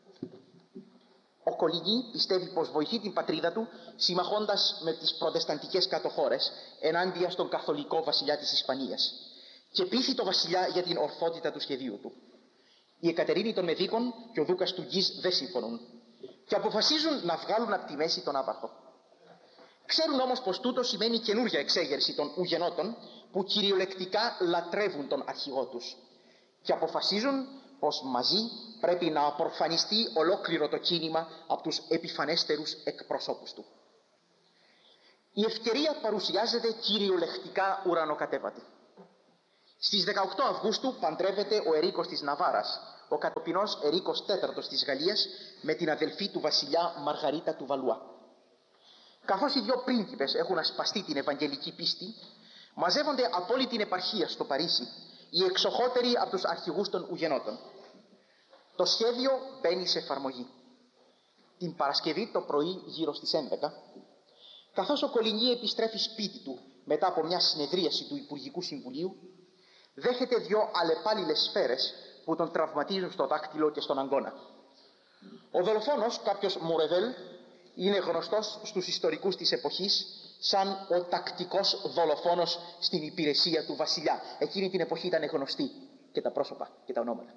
Ο Κολινί πιστεύει πως βοηθεί την πατρίδα του συμμαχώντας με τις προτεσταντικές κατοχώρες ενάντια στον καθολικό βασιλιά της Ισπανίας, και πείθει το βασιλιά για την ορθότητα του σχεδίου του. Η Εκατερίνη των Μεδίκων και ο Δούκας του Γκίζ δεν συμφωνούν και αποφασίζουν να βγάλουν από τη μέση τον ναύαρχο. Ξέρουν όμως πως τούτο σημαίνει καινούργια εξέγερση των Ουγενότων, που κυριολεκτικά λατρεύουν τον αρχηγό τους, και αποφασίζουν πως μαζί πρέπει να απορφανιστεί ολόκληρο το κίνημα από τους επιφανέστερους εκπροσώπους του. Η ευκαιρία παρουσιάζεται κυριολεκτικά ουρανοκατέβατη. Στις δεκαοκτώ Αυγούστου παντρεύεται ο Ερίκος της Ναβάρας, ο κατοπινός Ερίκος τέταρτος της Γαλλίας με την αδελφή του βασιλιά Μαργαρίτα του Βαλουά. Καθώς οι δυο πρίγκιπες έχουν ασπαστεί την ευαγγελική πίστη, μαζεύονται από όλη την επαρχία στο Παρίσι οι εξοχότεροι από τους αρχηγούς των Ουγενότων. Το σχέδιο μπαίνει σε εφαρμογή. Την Παρασκευή το πρωί γύρω στις έντεκα, καθώς ο Κολινί επιστρέφει σπίτι του μετά από μια συνεδρίαση του Υπουργικού Συμβουλίου, δέχεται δυο αλλεπάλληλες σφαίρες που τον τραυματίζουν στο δάκτυλο και στον αγκώνα. Ο δολοφόνος, κάποιος Μουρεβέλ, είναι γνωστός στους ιστορικούς της εποχής σαν ο τακτικός δολοφόνος στην υπηρεσία του βασιλιά. Εκείνη την εποχή ήταν γνωστοί και τα πρόσωπα και τα ονόματα.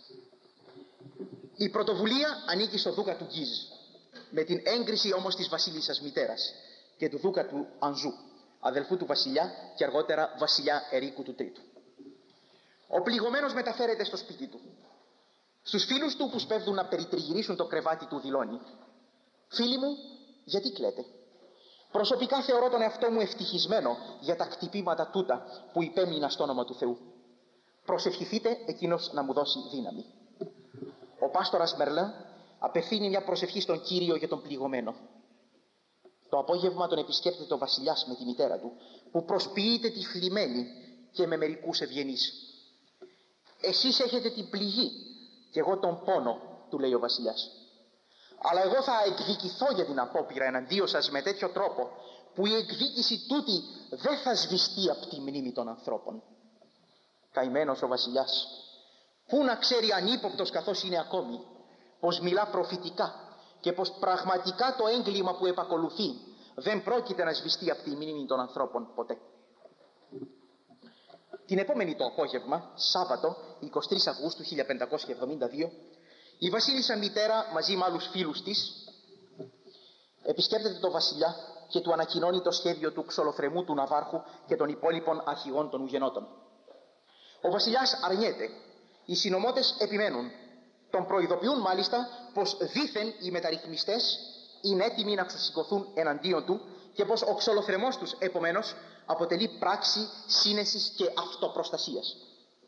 Η πρωτοβουλία ανήκει στο δούκα του Γκίζ, με την έγκριση όμως της βασίλισσας μητέρας και του δούκα του Ανζού, αδελφού του βασιλιά και αργότερα βασιλιά Ερίκου του Τρίτου. Ο πληγωμένος μεταφέρεται στο σπίτι του. Στους φίλους του που σπέβδουν να περιτριγυρίσουν το κρεβάτι του δηλώνει: «Φίλοι μου, γιατί κλαίτε? Προσωπικά θεωρώ τον εαυτό μου ευτυχισμένο για τα κτυπήματα τούτα που υπέμεινα στο όνομα του Θεού. Προσευχηθείτε εκείνος να μου δώσει δύναμη». Ο πάστορας Μερλάν απευθύνει μια προσευχή στον Κύριο για τον πληγωμένο. Το απόγευμα τον επισκέπτεται ο βασιλιάς με τη μητέρα του, που προσποιείται τη θλιμμένη και με μερικούς ευγενείς. «Εσείς έχετε την πληγή και εγώ τον πόνο», του λέει ο βασιλιάς. «Αλλά εγώ θα εκδικηθώ για την απόπειρα εναντίον σας με τέτοιο τρόπο που η εκδίκηση τούτη δεν θα σβηστεί από τη μνήμη των ανθρώπων». Καημένος ο βασιλιάς, πού να ξέρει ανύποπτος καθώς είναι ακόμη, πως μιλά προφητικά και πως πραγματικά το έγκλημα που επακολουθεί δεν πρόκειται να σβηστεί από τη μνήμη των ανθρώπων ποτέ. Την επόμενη το απόγευμα, Σάββατο, εικοστή τρίτη Αυγούστου χίλια πεντακόσια εβδομήντα δύο, η βασίλισσα μητέρα μαζί με άλλους φίλους της επισκέπτεται τον βασιλιά και του ανακοινώνει το σχέδιο του Ξολοφρεμού του Ναβάρχου και των υπόλοιπων αρχηγών των Ουγενότων. Ο βασιλιάς αρνιέται. Οι συνωμότες επιμένουν. Τον προειδοποιούν μάλιστα πως δήθεν οι μεταρρυθμιστές είναι έτοιμοι να ξεσηκωθούν εναντίον του και πως ο ξολοφρεμός τους επομένως αποτελεί πράξη σύνεσης και αυτοπροστασίας.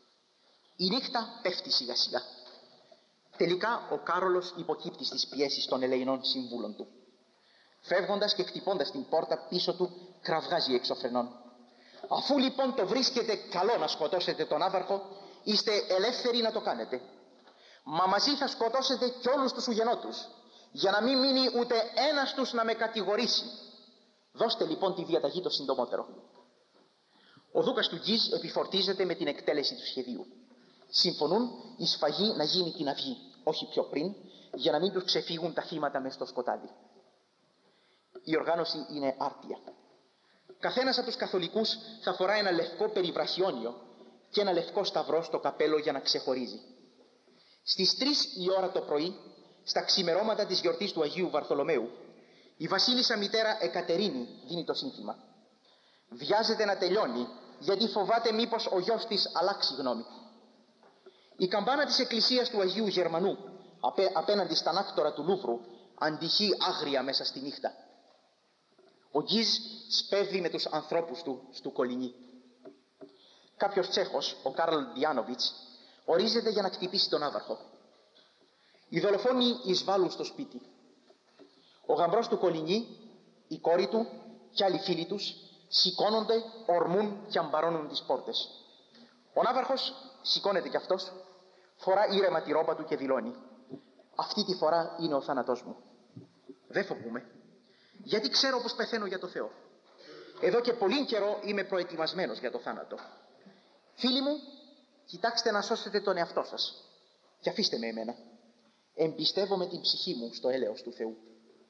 Η νύχτα πέφτει σιγά σιγά. Τελικά ο Κάρολος υποκύπτει στις πιέσεις των ελεηνών συμβούλων του. Φεύγοντας και χτυπώντας την πόρτα πίσω του, κραυγάζει εξωφρενών: «Αφού λοιπόν το βρίσκετε καλό να σκοτώσετε τον άβαρχο, είστε ελεύθεροι να το κάνετε. Μα μαζί θα σκοτώσετε κι όλους τους Ουγενότους, για να μην μείνει ούτε ένας τους να με κατηγορήσει. Δώστε λοιπόν τη διαταγή το συντομότερο». Ο δούκας του Γκίζ επιφορτίζεται με την εκτέλεση του σχεδίου. Συμφωνούν η σφαγή να γίνει την αυγή, όχι πιο πριν, για να μην τους ξεφύγουν τα θύματα μες στο σκοτάδι. Η οργάνωση είναι άρτια. Καθένας από τους καθολικούς θα φορά ένα λευκό περιβρασιόνιο και ένα λευκό σταυρό στο καπέλο για να ξεχωρίζει. Στις τρεις η ώρα το πρωί, στα ξημερώματα της γιορτής του Αγίου Βαρθολομαίου, η βασίλισσα μητέρα Εκατερίνη δίνει το σύνθημα. Βιάζεται να τελειώνει, γιατί φοβάται μήπως ο γιος της αλλάξει γνώμη. Η καμπάνα της εκκλησίας του Αγίου Γερμανού, απέ, απέναντι στα ανάκτορα του Λούβρου, αντυχεί άγρια μέσα στη νύχτα. Ο Γκίζ σπέβδει με τους ανθρώπους του στο Κολινί. Κάποιος Τσέχος, ο Κάρλ Διάνοβιτς, ορίζεται για να χτυπήσει τον άβαρχο. Οι δολοφόνοι εισβάλλουν στο σπίτι. Ο γαμπρός του Κολινί, η κόρη του και άλλοι φίλοι τους σηκώνονται, ορμούν και αμπαρώνουν τις πόρτες. Ο ναύαρχος σηκώνεται κι αυτός, φορά ήρεμα τη ρόμπα του και δηλώνει: «Αυτή τη φορά είναι ο θάνατός μου. Δεν φοβούμαι, γιατί ξέρω πως πεθαίνω για το Θεό. Εδώ και πολύ καιρό είμαι προετοιμασμένος για το θάνατο. Φίλοι μου, κοιτάξτε να σώσετε τον εαυτό σας και αφήστε με εμένα. Εμπιστεύομαι την ψυχή μου στο έλεος του Θεού».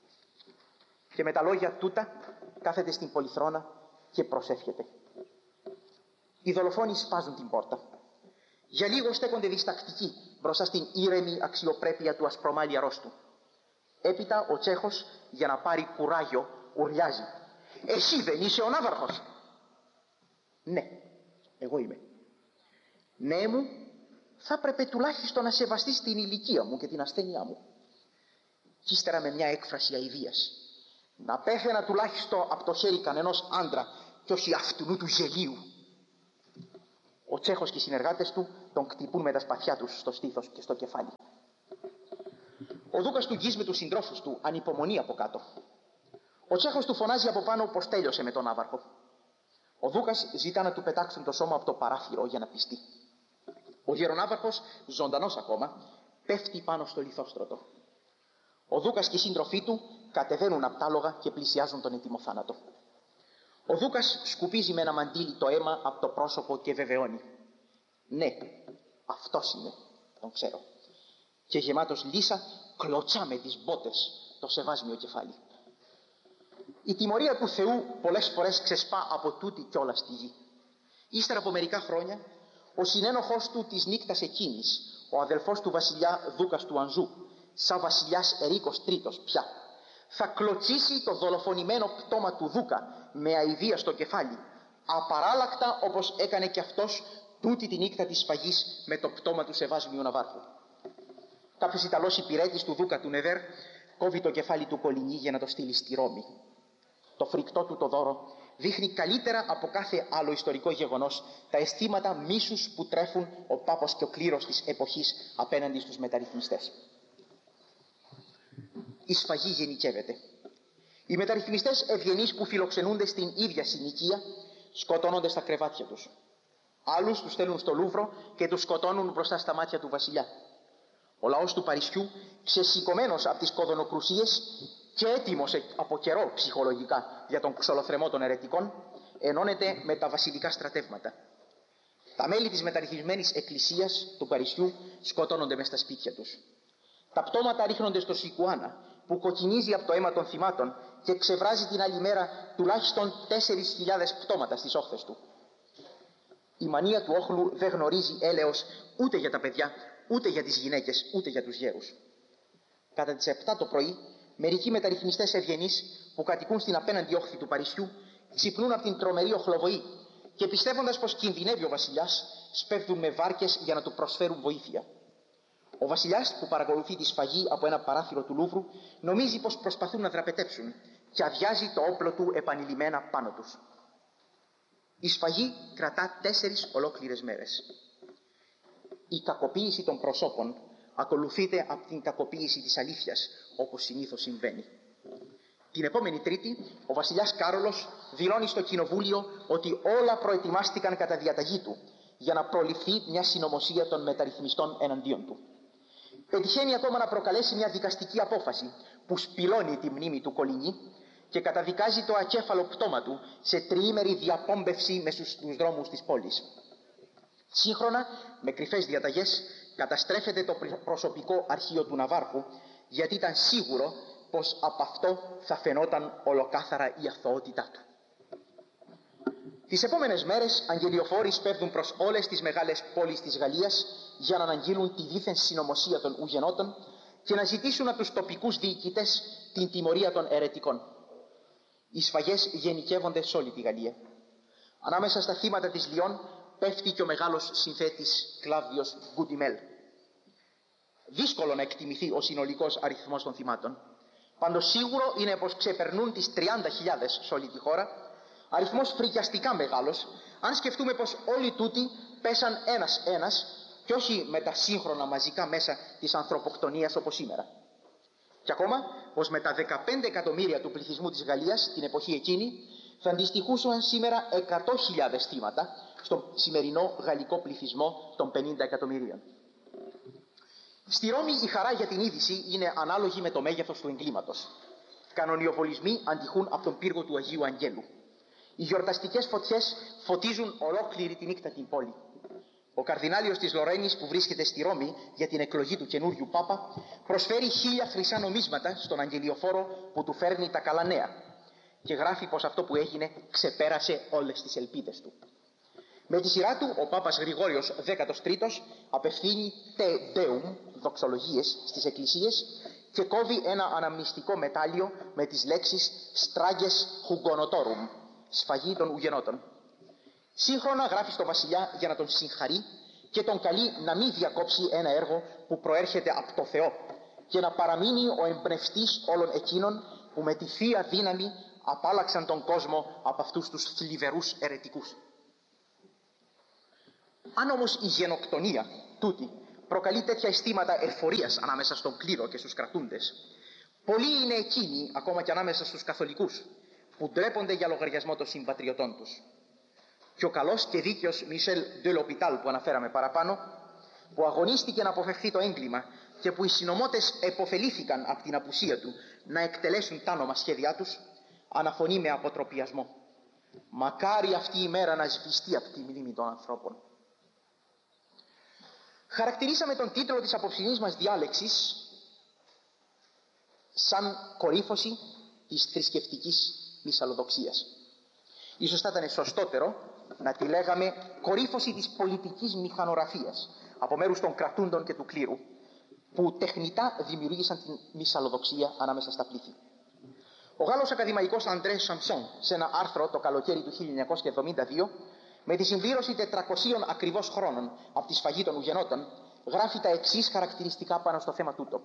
Και με τα λόγια τούτα κάθεται στην πολυθρόνα και προσεύχεται. Οι δολοφόνοι σπάζουν την πόρτα. Για λίγο στέκονται διστακτικοί μπροστά στην ήρεμη αξιοπρέπεια του ασπρομάλη αρρώστου. Έπειτα ο Τσέχος, για να πάρει κουράγιο, ουρλιάζει: «Εσύ δεν είσαι ο ναύαρχος?» «Ναι, εγώ είμαι». «Ναι μου, θα έπρεπε τουλάχιστον να σεβαστείς την ηλικία μου και την ασθένειά μου». Κι ύστερα με μια έκφραση αηδίας: «Να πέθαινα τουλάχιστον από το χέρι κανενός άντρα και όχι αυτού του γελίου». Ο Ο Τσέχος και οι συνεργάτες του τον κτυπούν με τα σπαθιά τους στο στήθος και στο κεφάλι. Ο Δούκας του γκίζει με τους συντρόφους του, ανυπομονεί από κάτω. Ο Τσέχος του φωνάζει από πάνω πως τέλειωσε με τον ναύαρχο. Ο Δούκας ζητά να του πετάξουν το σώμα από το παράθυρο για να πιστεί. Ο γερονάβαρχος, ζωντανός ακόμα, πέφτει πάνω στο λιθόστρωτο. Ο Δούκας και οι σύντροφοί του κατεβαίνουν απ' τ' άλογα και πλησιάζουν τον έτοιμο θάνατο. Ο Δούκας σκουπίζει με ένα μαντίλι το αίμα από το πρόσωπο και βεβαιώνει. Ναι, αυτός είναι, τον ξέρω. Και γεμάτος λύσα κλωτσά με τις μπότες το σεβάσμιο κεφάλι. Η τιμωρία του Θεού πολλές φορές ξεσπά από τούτη κιόλας τη γη. Ύστερα από μερικά χρόνια, ο συνένοχος του της νύκτας εκείνης, ο αδελφός του βασιλιά Δούκας του Ανζού, σαν βασιλιάς Ερίκος Τρίτος πια, θα κλωτσίσει το δολοφονημένο πτώμα του Δούκα με αηδία στο κεφάλι, απαράλλακτα όπως έκανε και αυτός τούτη τη νύχτα της σφαγής με το πτώμα του σεβάσμιου ναυάρχου. Κάποιος Ιταλός υπηρέτης του Δούκα του Νεβέρ κόβει το κεφάλι του Κολυνί για να το στείλει στη Ρώμη. Το φρικτό του το δώρο δείχνει καλύτερα από κάθε άλλο ιστορικό γεγονός τα αισθήματα μίσους που τρέφουν ο Πάπος και ο κλήρος της εποχής απέναντι στους μεταρρυθμιστές. Η σφαγή γενικεύεται. Οι μεταρρυθμιστές ευγενείς που φιλοξενούνται στην ίδια συνοικία σκοτώνονται στα κρεβάτια τους. Άλλους τους στέλνουν στο Λούβρο και τους σκοτώνουν μπροστά στα μάτια του βασιλιά. Ο λαός του Παρισιού, ξεσηκωμένος από τις κοδωνοκρουσίες και έτοιμος από καιρό ψυχολογικά για τον ξολοθρεμό των αιρετικών, ενώνεται με τα βασιλικά στρατεύματα. Τα μέλη της μεταρρυθμισμένης εκκλησίας του Παρισιού σκοτώνονται μες στα σπίτια τους. Τα πτώματα ρίχνονται στο Σικουάνα, που κοκκινίζει από το αίμα των θυμάτων και ξεβράζει την άλλη μέρα τουλάχιστον τέσσερις χιλιάδες πτώματα στις όχθες του. Η μανία του όχλου δεν γνωρίζει έλεος ούτε για τα παιδιά, ούτε για τις γυναίκες, ούτε για τους γέρους. Κατά τις επτά το πρωί, μερικοί μεταρρυθμιστές ευγενείς που κατοικούν στην απέναντι όχθη του Παρισιού ξυπνούν από την τρομερή οχλοβοή και πιστεύοντας πως κινδυνεύει ο βασιλιάς, σπέβδουν με βάρκες για να του προσφέρουν βοήθεια. Ο βασιλιάς, που παρακολουθεί τη σφαγή από ένα παράθυρο του Λούβρου, νομίζει πως προσπαθούν να δραπετέψουν και αδειάζει το όπλο του επανειλημμένα πάνω τους. Η σφαγή κρατά τέσσερις ολόκληρες μέρες. Η κακοποίηση των προσώπων ακολουθείται από την κακοποίηση της αλήθειας, όπως συνήθως συμβαίνει. Την επόμενη Τρίτη, ο βασιλιάς Κάρολος δηλώνει στο κοινοβούλιο ότι όλα προετοιμάστηκαν κατά διαταγή του για να προληφθεί μια συνωμοσία των μεταρρυθμιστών εναντίον του. Πετυχαίνει ακόμα να προκαλέσει μια δικαστική απόφαση που σπηλώνει τη μνήμη του Κολυνί και καταδικάζει το ακέφαλο πτώμα του σε τριήμερη διαπόμπευση μες στους δρόμους της πόλης. Σύγχρονα, με κρυφές διαταγές, καταστρέφεται το προσωπικό αρχείο του ναυάρχου, γιατί ήταν σίγουρο πως από αυτό θα φαινόταν ολοκάθαρα η αθωότητά του. Τις επόμενες μέρες, αγγελιοφόροι σπέβδουν προς όλες τις μεγάλες πόλεις της Γαλλίας για να αναγγείλουν τη δίθεν συνωμοσία των ουγενότων και να ζητήσουν από τους τοπικούς διοικητές την τιμωρία των αιρετικών. Οι σφαγές γενικεύονται σε όλη τη Γαλλία. Ανάμεσα στα θύματα της Λιόν πέφτει και ο μεγάλος συνθέτης Κλάβδιος Γκουντιμέλ. Δύσκολο να εκτιμηθεί ο συνολικός αριθμός των θυμάτων. Πάντως σίγουρο είναι πως ξεπερνούν τις τριάντα χιλιάδες σε όλη τη χώρα, αριθμός φρικιαστικά μεγάλος, αν σκεφτούμε πως όλοι τούτοι πέσαν ένας-ένας και όχι με τα σύγχρονα μαζικά μέσα της ανθρωποκτονίας όπως σήμερα. Και ακόμα πως με τα δεκαπέντε εκατομμύρια του πληθυσμού της Γαλλίας την εποχή εκείνη θα αντιστοιχούσαν σήμερα εκατό χιλιάδες θύματα στον σημερινό γαλλικό πληθυσμό των πενήντα εκατομμυρίων. Στη Ρώμη η χαρά για την είδηση είναι ανάλογη με το μέγεθος του εγκλήματος. Κανονιοπολισμοί αντιχούν από τον πύργο του Αγίου Αγγέλου. Οι γιορταστικές φωτιές φωτίζουν ολόκληρη τη νύχτα την πόλη. Ο καρδινάλιος της Λορένης, που βρίσκεται στη Ρώμη για την εκλογή του καινούριου Πάπα, προσφέρει χίλια χρυσά νομίσματα στον αγγελιοφόρο που του φέρνει τα καλά νέα και γράφει πως αυτό που έγινε ξεπέρασε όλες τις ελπίδες του. Με τη σειρά του, ο Πάπας Γρηγόριος δέκατος τρίτος απευθύνει Te Deum, δοξολογίες, στις εκκλησίες και κόβει ένα αναμνηστικό μετάλλιο με τις λέξεις «Strages Hugonotorum», σφαγή των ουγενότων. Σύγχρονα γράφει στο βασιλιά για να τον συγχαρεί και τον καλεί να μην διακόψει ένα έργο που προέρχεται από το Θεό και να παραμείνει ο εμπνευστής όλων εκείνων που με τη θεία δύναμη απάλαξαν τον κόσμο από αυτούς τους θλιβερούς αιρετικούς. Αν όμως η γενοκτονία τούτη προκαλεί τέτοια αισθήματα εφορίας ανάμεσα στον κλήρο και στους κρατούντες, πολλοί είναι εκείνοι, ακόμα και ανάμεσα στους καθολικούς, που ντρέπονται για λογαριασμό των συμπατριωτών τους. Και ο καλός και δίκαιος Μισελ Ντε Λοπιτάλ που αναφέραμε παραπάνω, που αγωνίστηκε να αποφευχθεί το έγκλημα και που οι συνωμότες επωφελήθηκαν από την απουσία του να εκτελέσουν τα άνομα σχέδιά τους, αναφωνεί με αποτροπιασμό: «Μακάρι αυτή η μέρα να σβηστεί από τη μνήμη των ανθρώπων». Χαρακτηρίσαμε τον τίτλο της απόψινής μας διάλεξης σαν κορύφωση της θρησκευτικής μυσαλλοδοξίας. Ίσως θα ήταν σωστότερο να τη λέγαμε κορύφωση της πολιτικής μηχανογραφίας από μέρους των κρατούντων και του κλήρου, που τεχνητά δημιουργήσαν την μυσαλλοδοξία ανάμεσα στα πλήθη. Ο Γάλλος ακαδημαϊκός Αντρέ Σαμψόν, σε ένα άρθρο το καλοκαίρι του χίλια εννιακόσια εβδομήντα δύο, με τη συμπλήρωση τετρακοσίων ακριβώς χρόνων από τη σφαγή των Ουγενότων, γράφει τα εξής χαρακτηριστικά πάνω στο θέμα τούτο.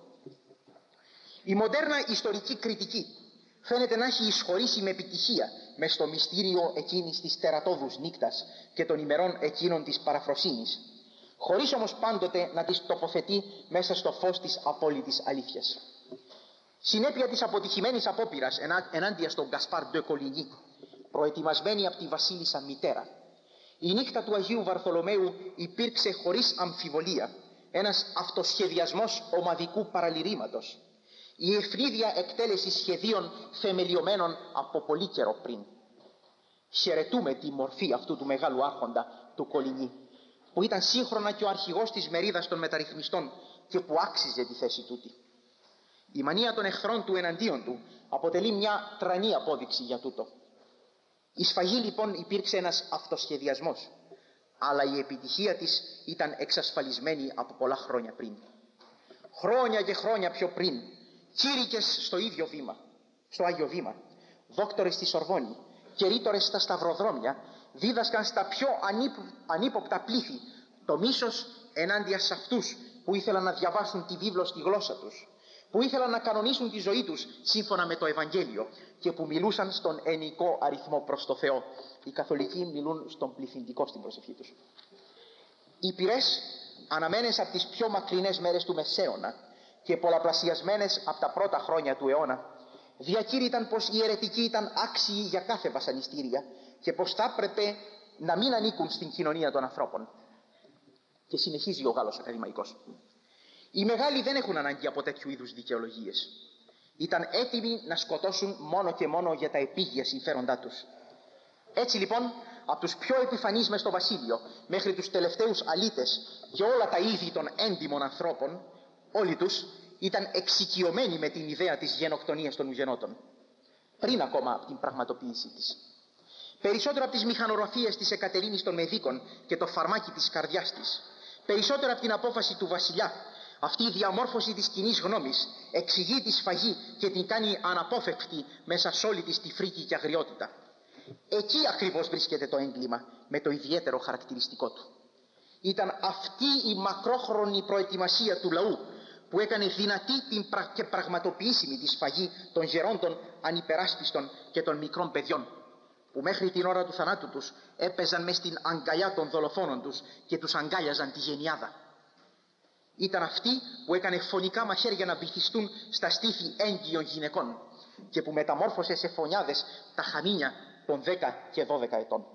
Η μοντέρνα ιστορική κριτική φαίνεται να έχει εισχωρήσει με επιτυχία μες στο μυστήριο εκείνης της τερατώδους νύκτας και των ημερών εκείνων της παραφροσύνης, χωρίς όμως πάντοτε να τις τοποθετεί μέσα στο φως της απόλυτης αλήθειας. Συνέπεια της αποτυχημένης απόπειρας ενάντια στον Γκασπάρ Ντε Κολινί, προετοιμασμένη από τη βασίλισσα μητέρα, η νύχτα του Αγίου Βαρθολομαίου υπήρξε χωρίς αμφιβολία ένας αυτοσχεδιασμός ομαδικού παραλυρήματος, η ευνίδια εκτέλεση σχεδίων θεμελιωμένων από πολύ καιρό πριν. Χαιρετούμε τη μορφή αυτού του μεγάλου άρχοντα του Κολινί, που ήταν σύγχρονα και ο αρχηγός της μερίδας των μεταρρυθμιστών και που άξιζε τη θέση τούτη. Η μανία των εχθρών του εναντίον του αποτελεί μια τρανή απόδειξη για τούτο. Η σφαγή λοιπόν υπήρξε ένας αυτοσχεδιασμός, αλλά η επιτυχία της ήταν εξασφαλισμένη από πολλά χρόνια πριν. Χρόνια και χρόνια πιο πριν, κήρυκες στο ίδιο βήμα, στο Άγιο Βήμα, δόκτορες στη Σορβόνη και ρήτορες στα σταυροδρόμια δίδασκαν στα πιο ανύποπτα πλήθη το μίσος ενάντια σε αυτούς που ήθελαν να διαβάσουν τη βίβλο στη γλώσσα τους, που ήθελαν να κανονίσουν τη ζωή τους σύμφωνα με το Ευαγγέλιο και που μιλούσαν στον ενικό αριθμό προς το Θεό. Οι καθολικοί μιλούν στον πληθυντικό στην προσευχή τους. Οι πυρές, αναμένες από τις πιο μακρινές μέρες του Μεσαίωνα και πολλαπλασιασμένες από τα πρώτα χρόνια του αιώνα, διακήρυταν πως οι αιρετικοί ήταν άξιοι για κάθε βασανιστήρια και πως θα έπρεπε να μην ανήκουν στην κοινωνία των ανθρώπων. Και συνεχίζει ο Γάλλος ακαδημαϊκός: οι μεγάλοι δεν έχουν ανάγκη από τέτοιου είδους δικαιολογίες. Ήταν έτοιμοι να σκοτώσουν μόνο και μόνο για τα επίγεια συμφέροντά τους. Έτσι λοιπόν, από τους πιο επιφανείς μες στο βασίλειο μέχρι τους τελευταίους αλήτες και όλα τα είδη των έντιμων ανθρώπων, όλοι τους ήταν εξοικειωμένοι με την ιδέα της γενοκτονίας των Ουγενότων, πριν ακόμα από την πραγματοποίησή της. Περισσότερο από τις μηχανογραφίες της Εκατερίνης των Μεδίκων και το φαρμάκι της καρδιάς της, περισσότερο από την απόφαση του βασιλιά, αυτή η διαμόρφωση της κοινής γνώμης εξηγεί τη σφαγή και την κάνει αναπόφευκτη μέσα σε όλη της τη φρίκη και αγριότητα. Εκεί ακριβώς βρίσκεται το έγκλημα με το ιδιαίτερο χαρακτηριστικό του. Ήταν αυτή η μακρόχρονη προετοιμασία του λαού που έκανε δυνατή την πρα... και πραγματοποιήσιμη τη σφαγή των γερόντων ανυπεράσπιστων και των μικρών παιδιών, που μέχρι την ώρα του θανάτου τους έπαιζαν μες στην αγκαλιά των δολοφόνων τους και τους αγκάλιαζαν τη γενιάδα. Ήταν αυτή που έκανε φωνικά μαχαίρια να βυθιστούν στα στήθη έγκυων γυναικών και που μεταμόρφωσε σε φωνιάδες τα χαμίνια των δέκα και δώδεκα ετών.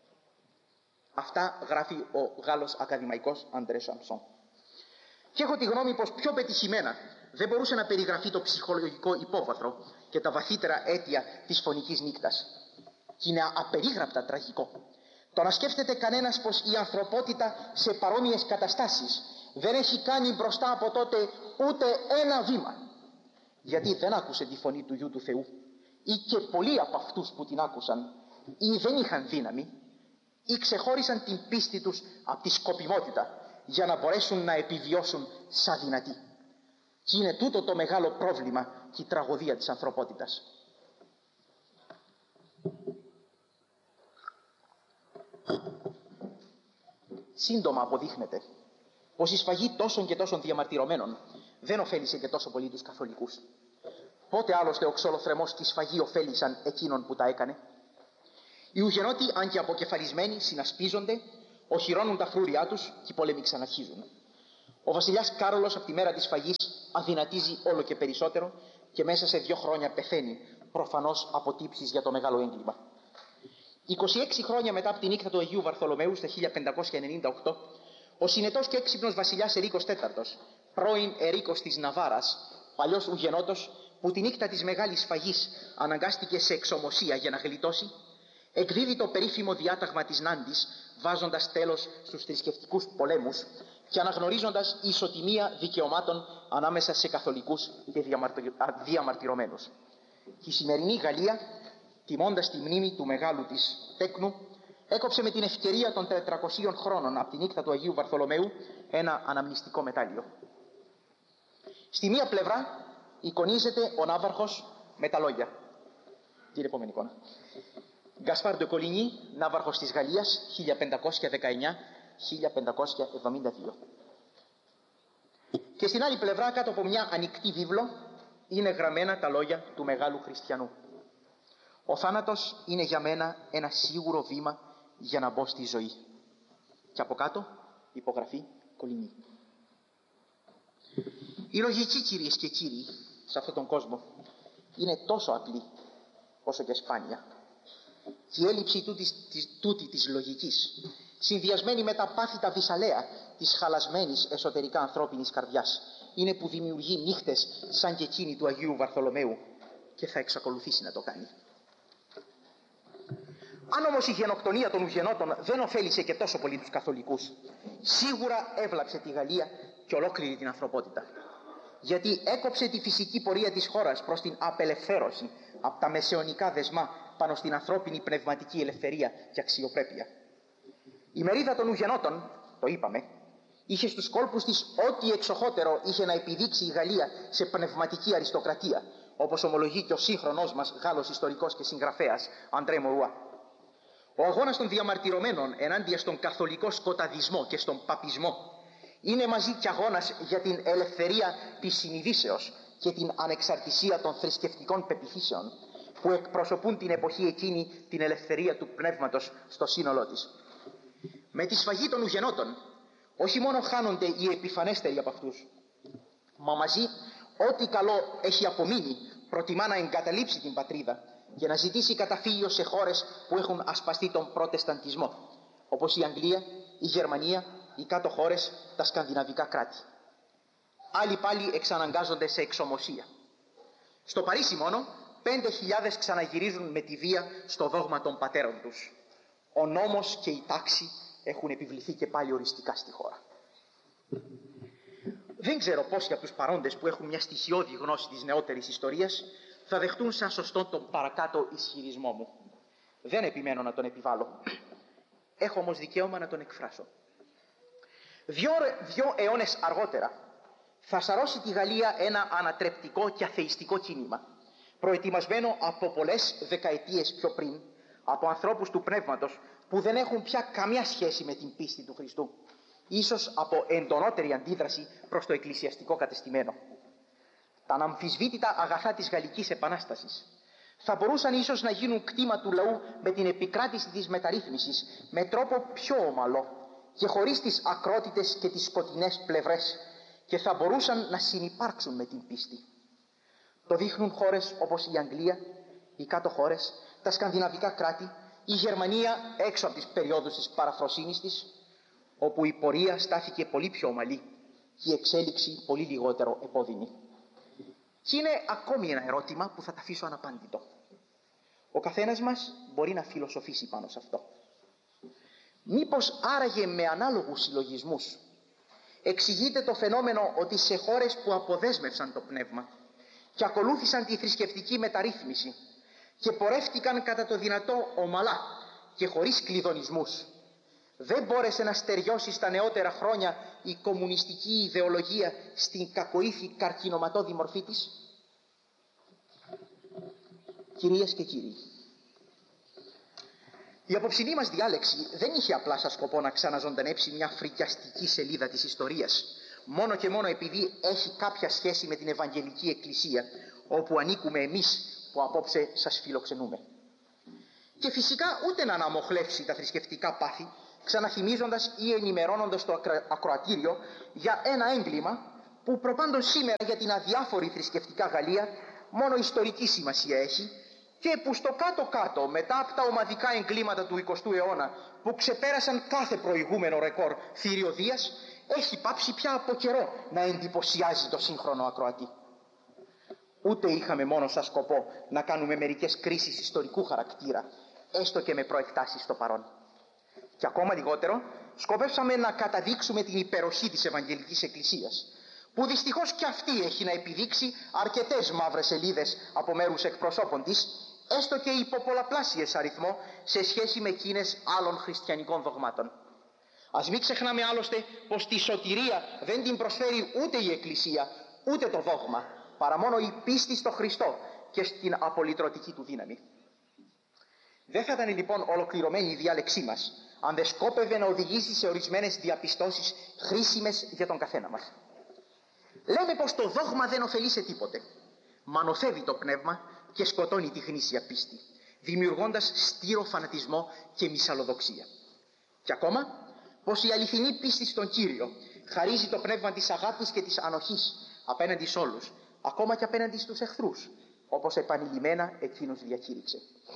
Αυτά γράφει ο Γάλλος ακαδημαϊκός Αντρέ Σαμψόν. Και έχω τη γνώμη πως πιο πετυχημένα δεν μπορούσε να περιγραφεί το ψυχολογικό υπόβαθρο και τα βαθύτερα αίτια της φωνικής νύκτας. Και είναι απερίγραπτα τραγικό το να σκέφτεται κανένας πως η ανθρωπότητα σε παρόμοιες καταστάσεις δεν έχει κάνει μπροστά από τότε ούτε ένα βήμα, γιατί δεν άκουσε τη φωνή του Υιού του Θεού, ή και πολλοί από αυτούς που την άκουσαν ή δεν είχαν δύναμη ή ξεχώρισαν την πίστη τους από τη σκοπιμότητα για να μπορέσουν να επιβιώσουν σαν δυνατοί. Και είναι τούτο το μεγάλο πρόβλημα και η τραγωδία της ανθρωπότητας. Σύντομα αποδείχνεται πως η σφαγή τόσων και τόσων διαμαρτυρωμένων δεν ωφέλησε και τόσο πολύ τους καθολικούς. Πότε άλλωστε ο ξολοθρεμός και η σφαγή ωφέλησαν εκείνον που τα έκανε? Οι Ουγενότοι, αν και αποκεφαλισμένοι, συνασπίζονται, οχυρώνουν τα φρούρια τους και οι πόλεμοι ξαναρχίζουν. Ο βασιλιάς Κάρολος από τη μέρα της φαγής αδυνατίζει όλο και περισσότερο και μέσα σε δύο χρόνια πεθαίνει, προφανώς από τύψεις για το μεγάλο έγκλημα. είκοσι έξι χρόνια μετά από την νύχτα του Αγίου Βαρθολομαίου στα χίλια πεντακόσια ενενήντα οκτώ, ο συνετός και έξυπνος βασιλιάς Ερίκος τέταρτος, πρώην Ερίκος της Ναβάρας, παλιός Ουγενότος, που τη νύχτα της μεγάλης φαγής αναγκάστηκε σε εξωμοσία για να γλιτώσει, εκδίδει το περίφημο διάταγμα της Νάντης, βάζοντας τέλος στους θρησκευτικούς πολέμους και αναγνωρίζοντας ισοτιμία δικαιωμάτων ανάμεσα σε καθολικούς και διαμαρτυρωμένους. Η σημερινή Γαλλία, τιμώντας τη μνήμη του μεγάλου της τέκνου, έκοψε με την ευκαιρία των τετρακοσίων χρόνων από τη νύχτα του Αγίου Βαρθολομαίου ένα αναμνηστικό μετάλλιο. Στη μία πλευρά εικονίζεται ο ναύαρχος με τα λόγια. Την επόμενη εικόνα. Γκασπάρ ντε Κολινί, ναύαρχος της Γαλλίας, χίλια πεντακόσια δεκαεννιά με χίλια πεντακόσια εβδομήντα δύο. Και στην άλλη πλευρά, κάτω από μια ανοιχτή βίβλο, είναι γραμμένα τα λόγια του μεγάλου χριστιανού. Ο θάνατος είναι για μένα ένα σίγουρο βήμα για να μπω στη ζωή. Και από κάτω υπογραφή Κολινί. Η λογική, κυρίες και κύριοι, σε αυτόν τον κόσμο είναι τόσο απλή όσο και σπάνια. Και η έλλειψη τούτη της, τούτη της λογικής, συνδυασμένη με τα πάθη τα βυσαλαία της χαλασμένης εσωτερικά ανθρώπινης καρδιάς, είναι που δημιουργεί νύχτες σαν και εκείνη του Αγίου Βαρθολομαίου και θα εξακολουθήσει να το κάνει. Αν όμως η γενοκτονία των Ουγενότων δεν ωφέλησε και τόσο πολύ τους καθολικούς, σίγουρα έβλαψε τη Γαλλία και ολόκληρη την ανθρωπότητα. Γιατί έκοψε τη φυσική πορεία της χώρας προς την απελευθέρωση από τα μεσαιωνικά δεσμά πάνω στην ανθρώπινη πνευματική ελευθερία και αξιοπρέπεια. Η μερίδα των Ουγενότων, το είπαμε, είχε στους κόλπους της ό,τι εξοχότερο είχε να επιδείξει η Γαλλία σε πνευματική αριστοκρατία, όπως ομολογεί και ο σύγχρονός μας Γάλλος ιστορικός και συγγραφέας Αντρέ Μορουά. Ο αγώνας των διαμαρτυρωμένων ενάντια στον καθολικό σκοταδισμό και στον παπισμό είναι μαζί κι αγώνας για την ελευθερία της συνειδήσεως και την ανεξαρτησία των θρησκευτικών πεποιθήσεων, που εκπροσωπούν την εποχή εκείνη την ελευθερία του πνεύματος στο σύνολό της. Με τη σφαγή των Ουγενότων όχι μόνο χάνονται οι επιφανέστεροι από αυτούς, μα μαζί ό,τι καλό έχει απομείνει προτιμά να εγκαταλείψει την πατρίδα και να ζητήσει καταφύγιο σε χώρες που έχουν ασπαστεί τον προτεσταντισμό, όπως η Αγγλία, η Γερμανία, οι κάτω χώρες, τα σκανδιναβικά κράτη. Άλλοι πάλι εξαναγκάζονται σε εξωμοσία. Στο Παρίσι μόνο πέντε χιλιάδες ξαναγυρίζουν με τη βία στο δόγμα των πατέρων τους. Ο νόμος και η τάξη έχουν επιβληθεί και πάλι οριστικά στη χώρα. Δεν ξέρω πόσοι από τους παρόντες που έχουν μια στοιχειώδη γνώση της νεότερης ιστορίας θα δεχτούν σαν σωστό τον παρακάτω ισχυρισμό μου. Δεν επιμένω να τον επιβάλλω. Έχω όμως δικαίωμα να τον εκφράσω. Δύο, δύο αιώνες αργότερα θα σαρώσει τη Γαλλία ένα ανατρεπτικό και αθεϊστικό κίνημα, προετοιμασμένο από πολλές δεκαετίες πιο πριν, από ανθρώπους του πνεύματος που δεν έχουν πια καμιά σχέση με την πίστη του Χριστού, ίσως από εντονότερη αντίδραση προς το εκκλησιαστικό κατεστημένο. Τα αναμφισβήτητα αγαθά της Γαλλικής Επανάστασης θα μπορούσαν ίσως να γίνουν κτήμα του λαού με την επικράτηση της μεταρρύθμισης με τρόπο πιο ομαλό και χωρίς τις ακρότητες και τις σκοτεινές πλευρές, και θα μπορούσαν να συνυπάρξουν με την πίστη. Το δείχνουν χώρες όπως η Αγγλία, οι κάτω χώρες, τα σκανδιναβικά κράτη, η Γερμανία έξω από τις περιόδους της παραφροσύνης της, όπου η πορεία στάθηκε πολύ πιο ομαλή και η εξέλιξη πολύ λιγότερο επώδυνη. Και είναι ακόμη ένα ερώτημα που θα τα αφήσω αναπάντητο. Ο καθένας μας μπορεί να φιλοσοφήσει πάνω σε αυτό. Μήπως άραγε με ανάλογους συλλογισμούς εξηγείται το φαινόμενο ότι σε χώρες που αποδέσμευσαν το πνεύμα και ακολούθησαν τη θρησκευτική μεταρρύθμιση και πορεύτηκαν κατά το δυνατό ομαλά και χωρίς κλειδονισμούς, δεν μπόρεσε να στεριώσει στα νεότερα χρόνια η κομμουνιστική ιδεολογία στην κακοήθη καρκινωματώδη μορφή της? Κυρίες και κύριοι, η απόψινή μας διάλεξη δεν είχε απλά σαν σκοπό να ξαναζωντανέψει μια φρικιαστική σελίδα της ιστορίας, μόνο και μόνο επειδή έχει κάποια σχέση με την Ευαγγελική Εκκλησία, όπου ανήκουμε εμείς που απόψε σας φιλοξενούμε. Και φυσικά ούτε να αναμοχλεύσει τα θρησκευτικά πάθη ξαναθυμίζοντας ή ενημερώνοντας το ακροατήριο για ένα έγκλημα που προπάντων σήμερα για την αδιάφορη θρησκευτικά Γαλλία μόνο ιστορική σημασία έχει και που στο κάτω-κάτω μετά από τα ομαδικά εγκλήματα του εικοστού αιώνα που ξεπέρασαν κάθε προηγούμενο ρεκόρ θηριωδίας, έχει πάψει πια από καιρό να εντυπωσιάζει το σύγχρονο ακροατή. Ούτε είχαμε μόνο σαν σκοπό να κάνουμε μερικές κρίσεις ιστορικού χαρακτήρα, έστω και με προεκτάσεις στο παρόν. Και ακόμα λιγότερο σκοπεύσαμε να καταδείξουμε την υπεροχή της Ευαγγελικής Εκκλησίας, που δυστυχώς και αυτή έχει να επιδείξει αρκετές μαύρες σελίδες από μέρους εκπροσώπων της, έστω και υπό πολλαπλάσιες αριθμό σε σχέση με εκείνες άλλων χριστιανικών δογμάτων. Ας μην ξεχνάμε άλλωστε πως τη σωτηρία δεν την προσφέρει ούτε η Εκκλησία ούτε το δόγμα, παρά μόνο η πίστη στο Χριστό και στην απολυτρωτική του δύναμη. Δεν θα ήταν λοιπόν ολοκληρωμένη η διάλεξή μας αν δεν σκόπευε να οδηγήσει σε ορισμένες διαπιστώσεις χρήσιμες για τον καθένα μας. Λέμε πως το δόγμα δεν ωφελεί σε τίποτε. Μανοθεύει το πνεύμα και σκοτώνει τη γνήσια πίστη, δημιουργώντας στήρο φανατισμό και μυσαλλοδοξία. Και ακόμα πως η αληθινή πίστη στον Κύριο χαρίζει το πνεύμα της αγάπης και της ανοχής απέναντι σε όλους, ακόμα και απέναντι στους εχθρούς, όπως επανειλημμένα εκείνος διακήρυξε.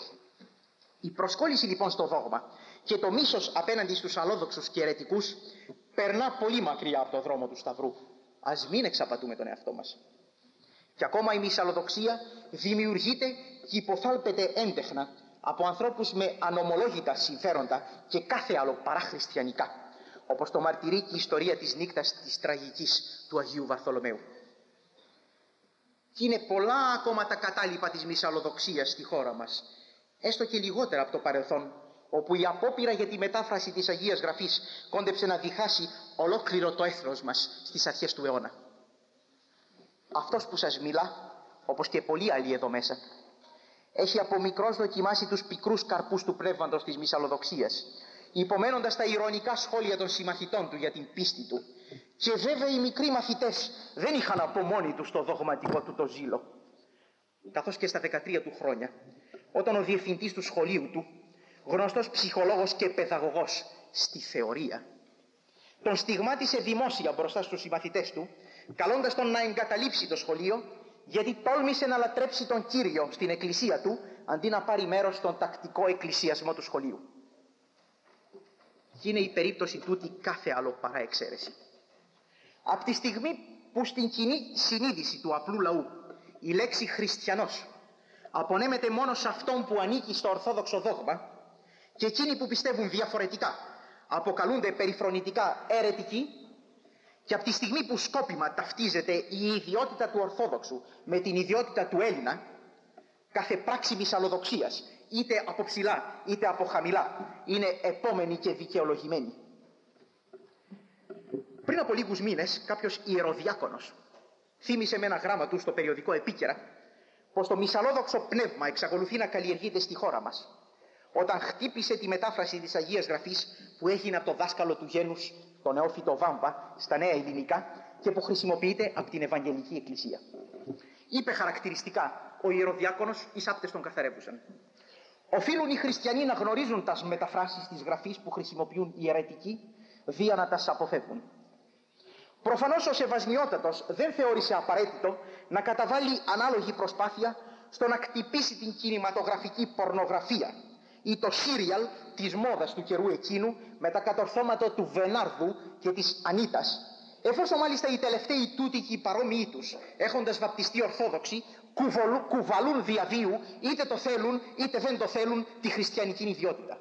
Η προσκόλληση λοιπόν στο δόγμα και το μίσος απέναντι στους αλόδοξους και αιρετικούς περνά πολύ μακριά από το δρόμο του Σταυρού. Ας μην εξαπατούμε τον εαυτό μας. Και ακόμα η μυσαλλοδοξία δημιουργείται και υποθάλπεται έντεχνα από ανθρώπους με ανομολόγητα συμφέροντα και κάθε άλλο παρά χριστιανικά, όπως το μαρτυρεί και η ιστορία της νύκτας της τραγικής του Αγίου Βαρθολομαίου. Και είναι πολλά ακόμα τα κατάλοιπα της μυσαλλοδοξίας στη χώρα μας, έστω και λιγότερα από το παρελθόν, όπου η απόπειρα για τη μετάφραση της Αγίας Γραφής κόντεψε να διχάσει ολόκληρο το έθνος μας στις αρχές του αιώνα. Αυτός που σας μιλά, όπως και πολλοί άλλοι εδώ μέσα, έχει από μικρός δοκιμάσει τους πικρούς καρπούς του πνεύματος της μυσαλλοδοξίας, υπομένοντας τα ηρωνικά σχόλια των συμμαθητών του για την πίστη του. Και βέβαια οι μικροί μαθητές δεν είχαν από μόνοι τους το δογματικό του το ζήλο. Καθώς και στα δεκατρία του χρόνια, όταν ο διευθυντής του σχολείου του, γνωστός ψυχολόγος και παιδαγωγός στη θεωρία, τον στιγμάτισε δημόσια μπροστά στους συμμαθητές του, καλώντας τον να εγκαταλείψει το σχολείο, γιατί τόλμησε να λατρέψει τον Κύριο στην εκκλησία του, αντί να πάρει μέρος στον τακτικό εκκλησιασμό του σχολείου. Και είναι η περίπτωση τούτη κάθε άλλο παρά εξαίρεση. Από τη στιγμή που στην κοινή συνείδηση του απλού λαού η λέξη χριστιανός απονέμεται μόνο σε αυτόν που ανήκει στο ορθόδοξο δόγμα, και εκείνοι που πιστεύουν διαφορετικά αποκαλούνται περιφρονητικά αιρετικοί, και από τη στιγμή που σκόπιμα ταυτίζεται η ιδιότητα του Ορθόδοξου με την ιδιότητα του Έλληνα, κάθε πράξη μυσαλλοδοξίας, είτε από ψηλά είτε από χαμηλά, είναι επόμενη και δικαιολογημένη. Πριν από λίγους μήνες, κάποιος ιεροδιάκονος θύμισε με ένα γράμμα του στο περιοδικό Επίκαιρα πως το μυσαλλόδοξο πνεύμα εξακολουθεί να καλλιεργείται στη χώρα μας, όταν χτύπησε τη μετάφραση της Αγίας Γραφής που έγινε από το δάσκαλο του γένους, τον Νεόφυτο Βάμπα, στα νέα ελληνικά και που χρησιμοποιείται από την Ευαγγελική Εκκλησία. Είπε χαρακτηριστικά ο ιεροδιάκονος, οι σάπτες τον καθαρεύουσαν: οφείλουν οι χριστιανοί να γνωρίζουν τας μεταφράσεις της Γραφής που χρησιμοποιούν οι αιρετικοί, δια να τας αποφεύγουν. Προφανώς ο Σεβασμιότατος δεν θεώρησε απαραίτητο να καταβάλει ανάλογη προσπάθεια στο να κτυπήσει την κινηματογραφική πορνογραφία ή το σύριαλ της μόδας του καιρού εκείνου με τα κατορθώματα του Βενάρδου και της Ανίτας, εφόσον μάλιστα οι τελευταίοι τούτοι και οι παρόμοιοι τους, έχοντας βαπτιστεί Ορθόδοξοι, κουβολού, κουβαλούν διαβίου, είτε το θέλουν είτε δεν το θέλουν, τη χριστιανική ιδιότητα.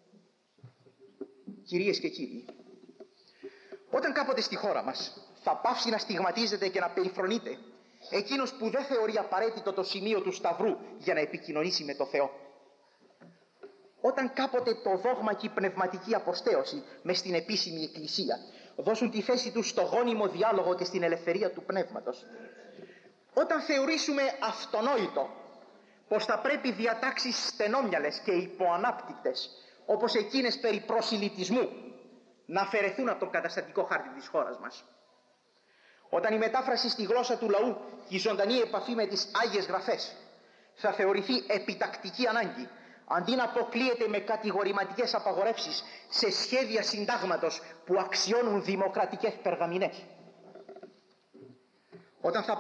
Κυρίες και κύριοι, όταν κάποτε στη χώρα μας θα πάψει να στιγματίζεται και να περιφρονείται εκείνος που δεν θεωρεί απαραίτητο το σημείο του Σταυρού για να επικοινωνήσει με το Θεό, όταν κάποτε το δόγμα και η πνευματική αποστέωση μες στην επίσημη εκκλησία δώσουν τη θέση τους στο γόνιμο διάλογο και στην ελευθερία του πνεύματος, όταν θεωρήσουμε αυτονόητο πως θα πρέπει διατάξεις στενόμυαλες και υποανάπτυκτες όπως εκείνες περί προσιλητισμού να αφαιρεθούν από τον καταστατικό χάρτη της χώρας μας, όταν η μετάφραση στη γλώσσα του λαού και η ζωντανή επαφή με τις Άγιες Γραφές θα θεωρηθεί επιτακτική ανάγκη αντί να αποκλείεται με κατηγορηματικές απαγορεύσεις σε σχέδια συντάγματος που αξιώνουν δημοκρατικές περγαμηνές. Όταν θα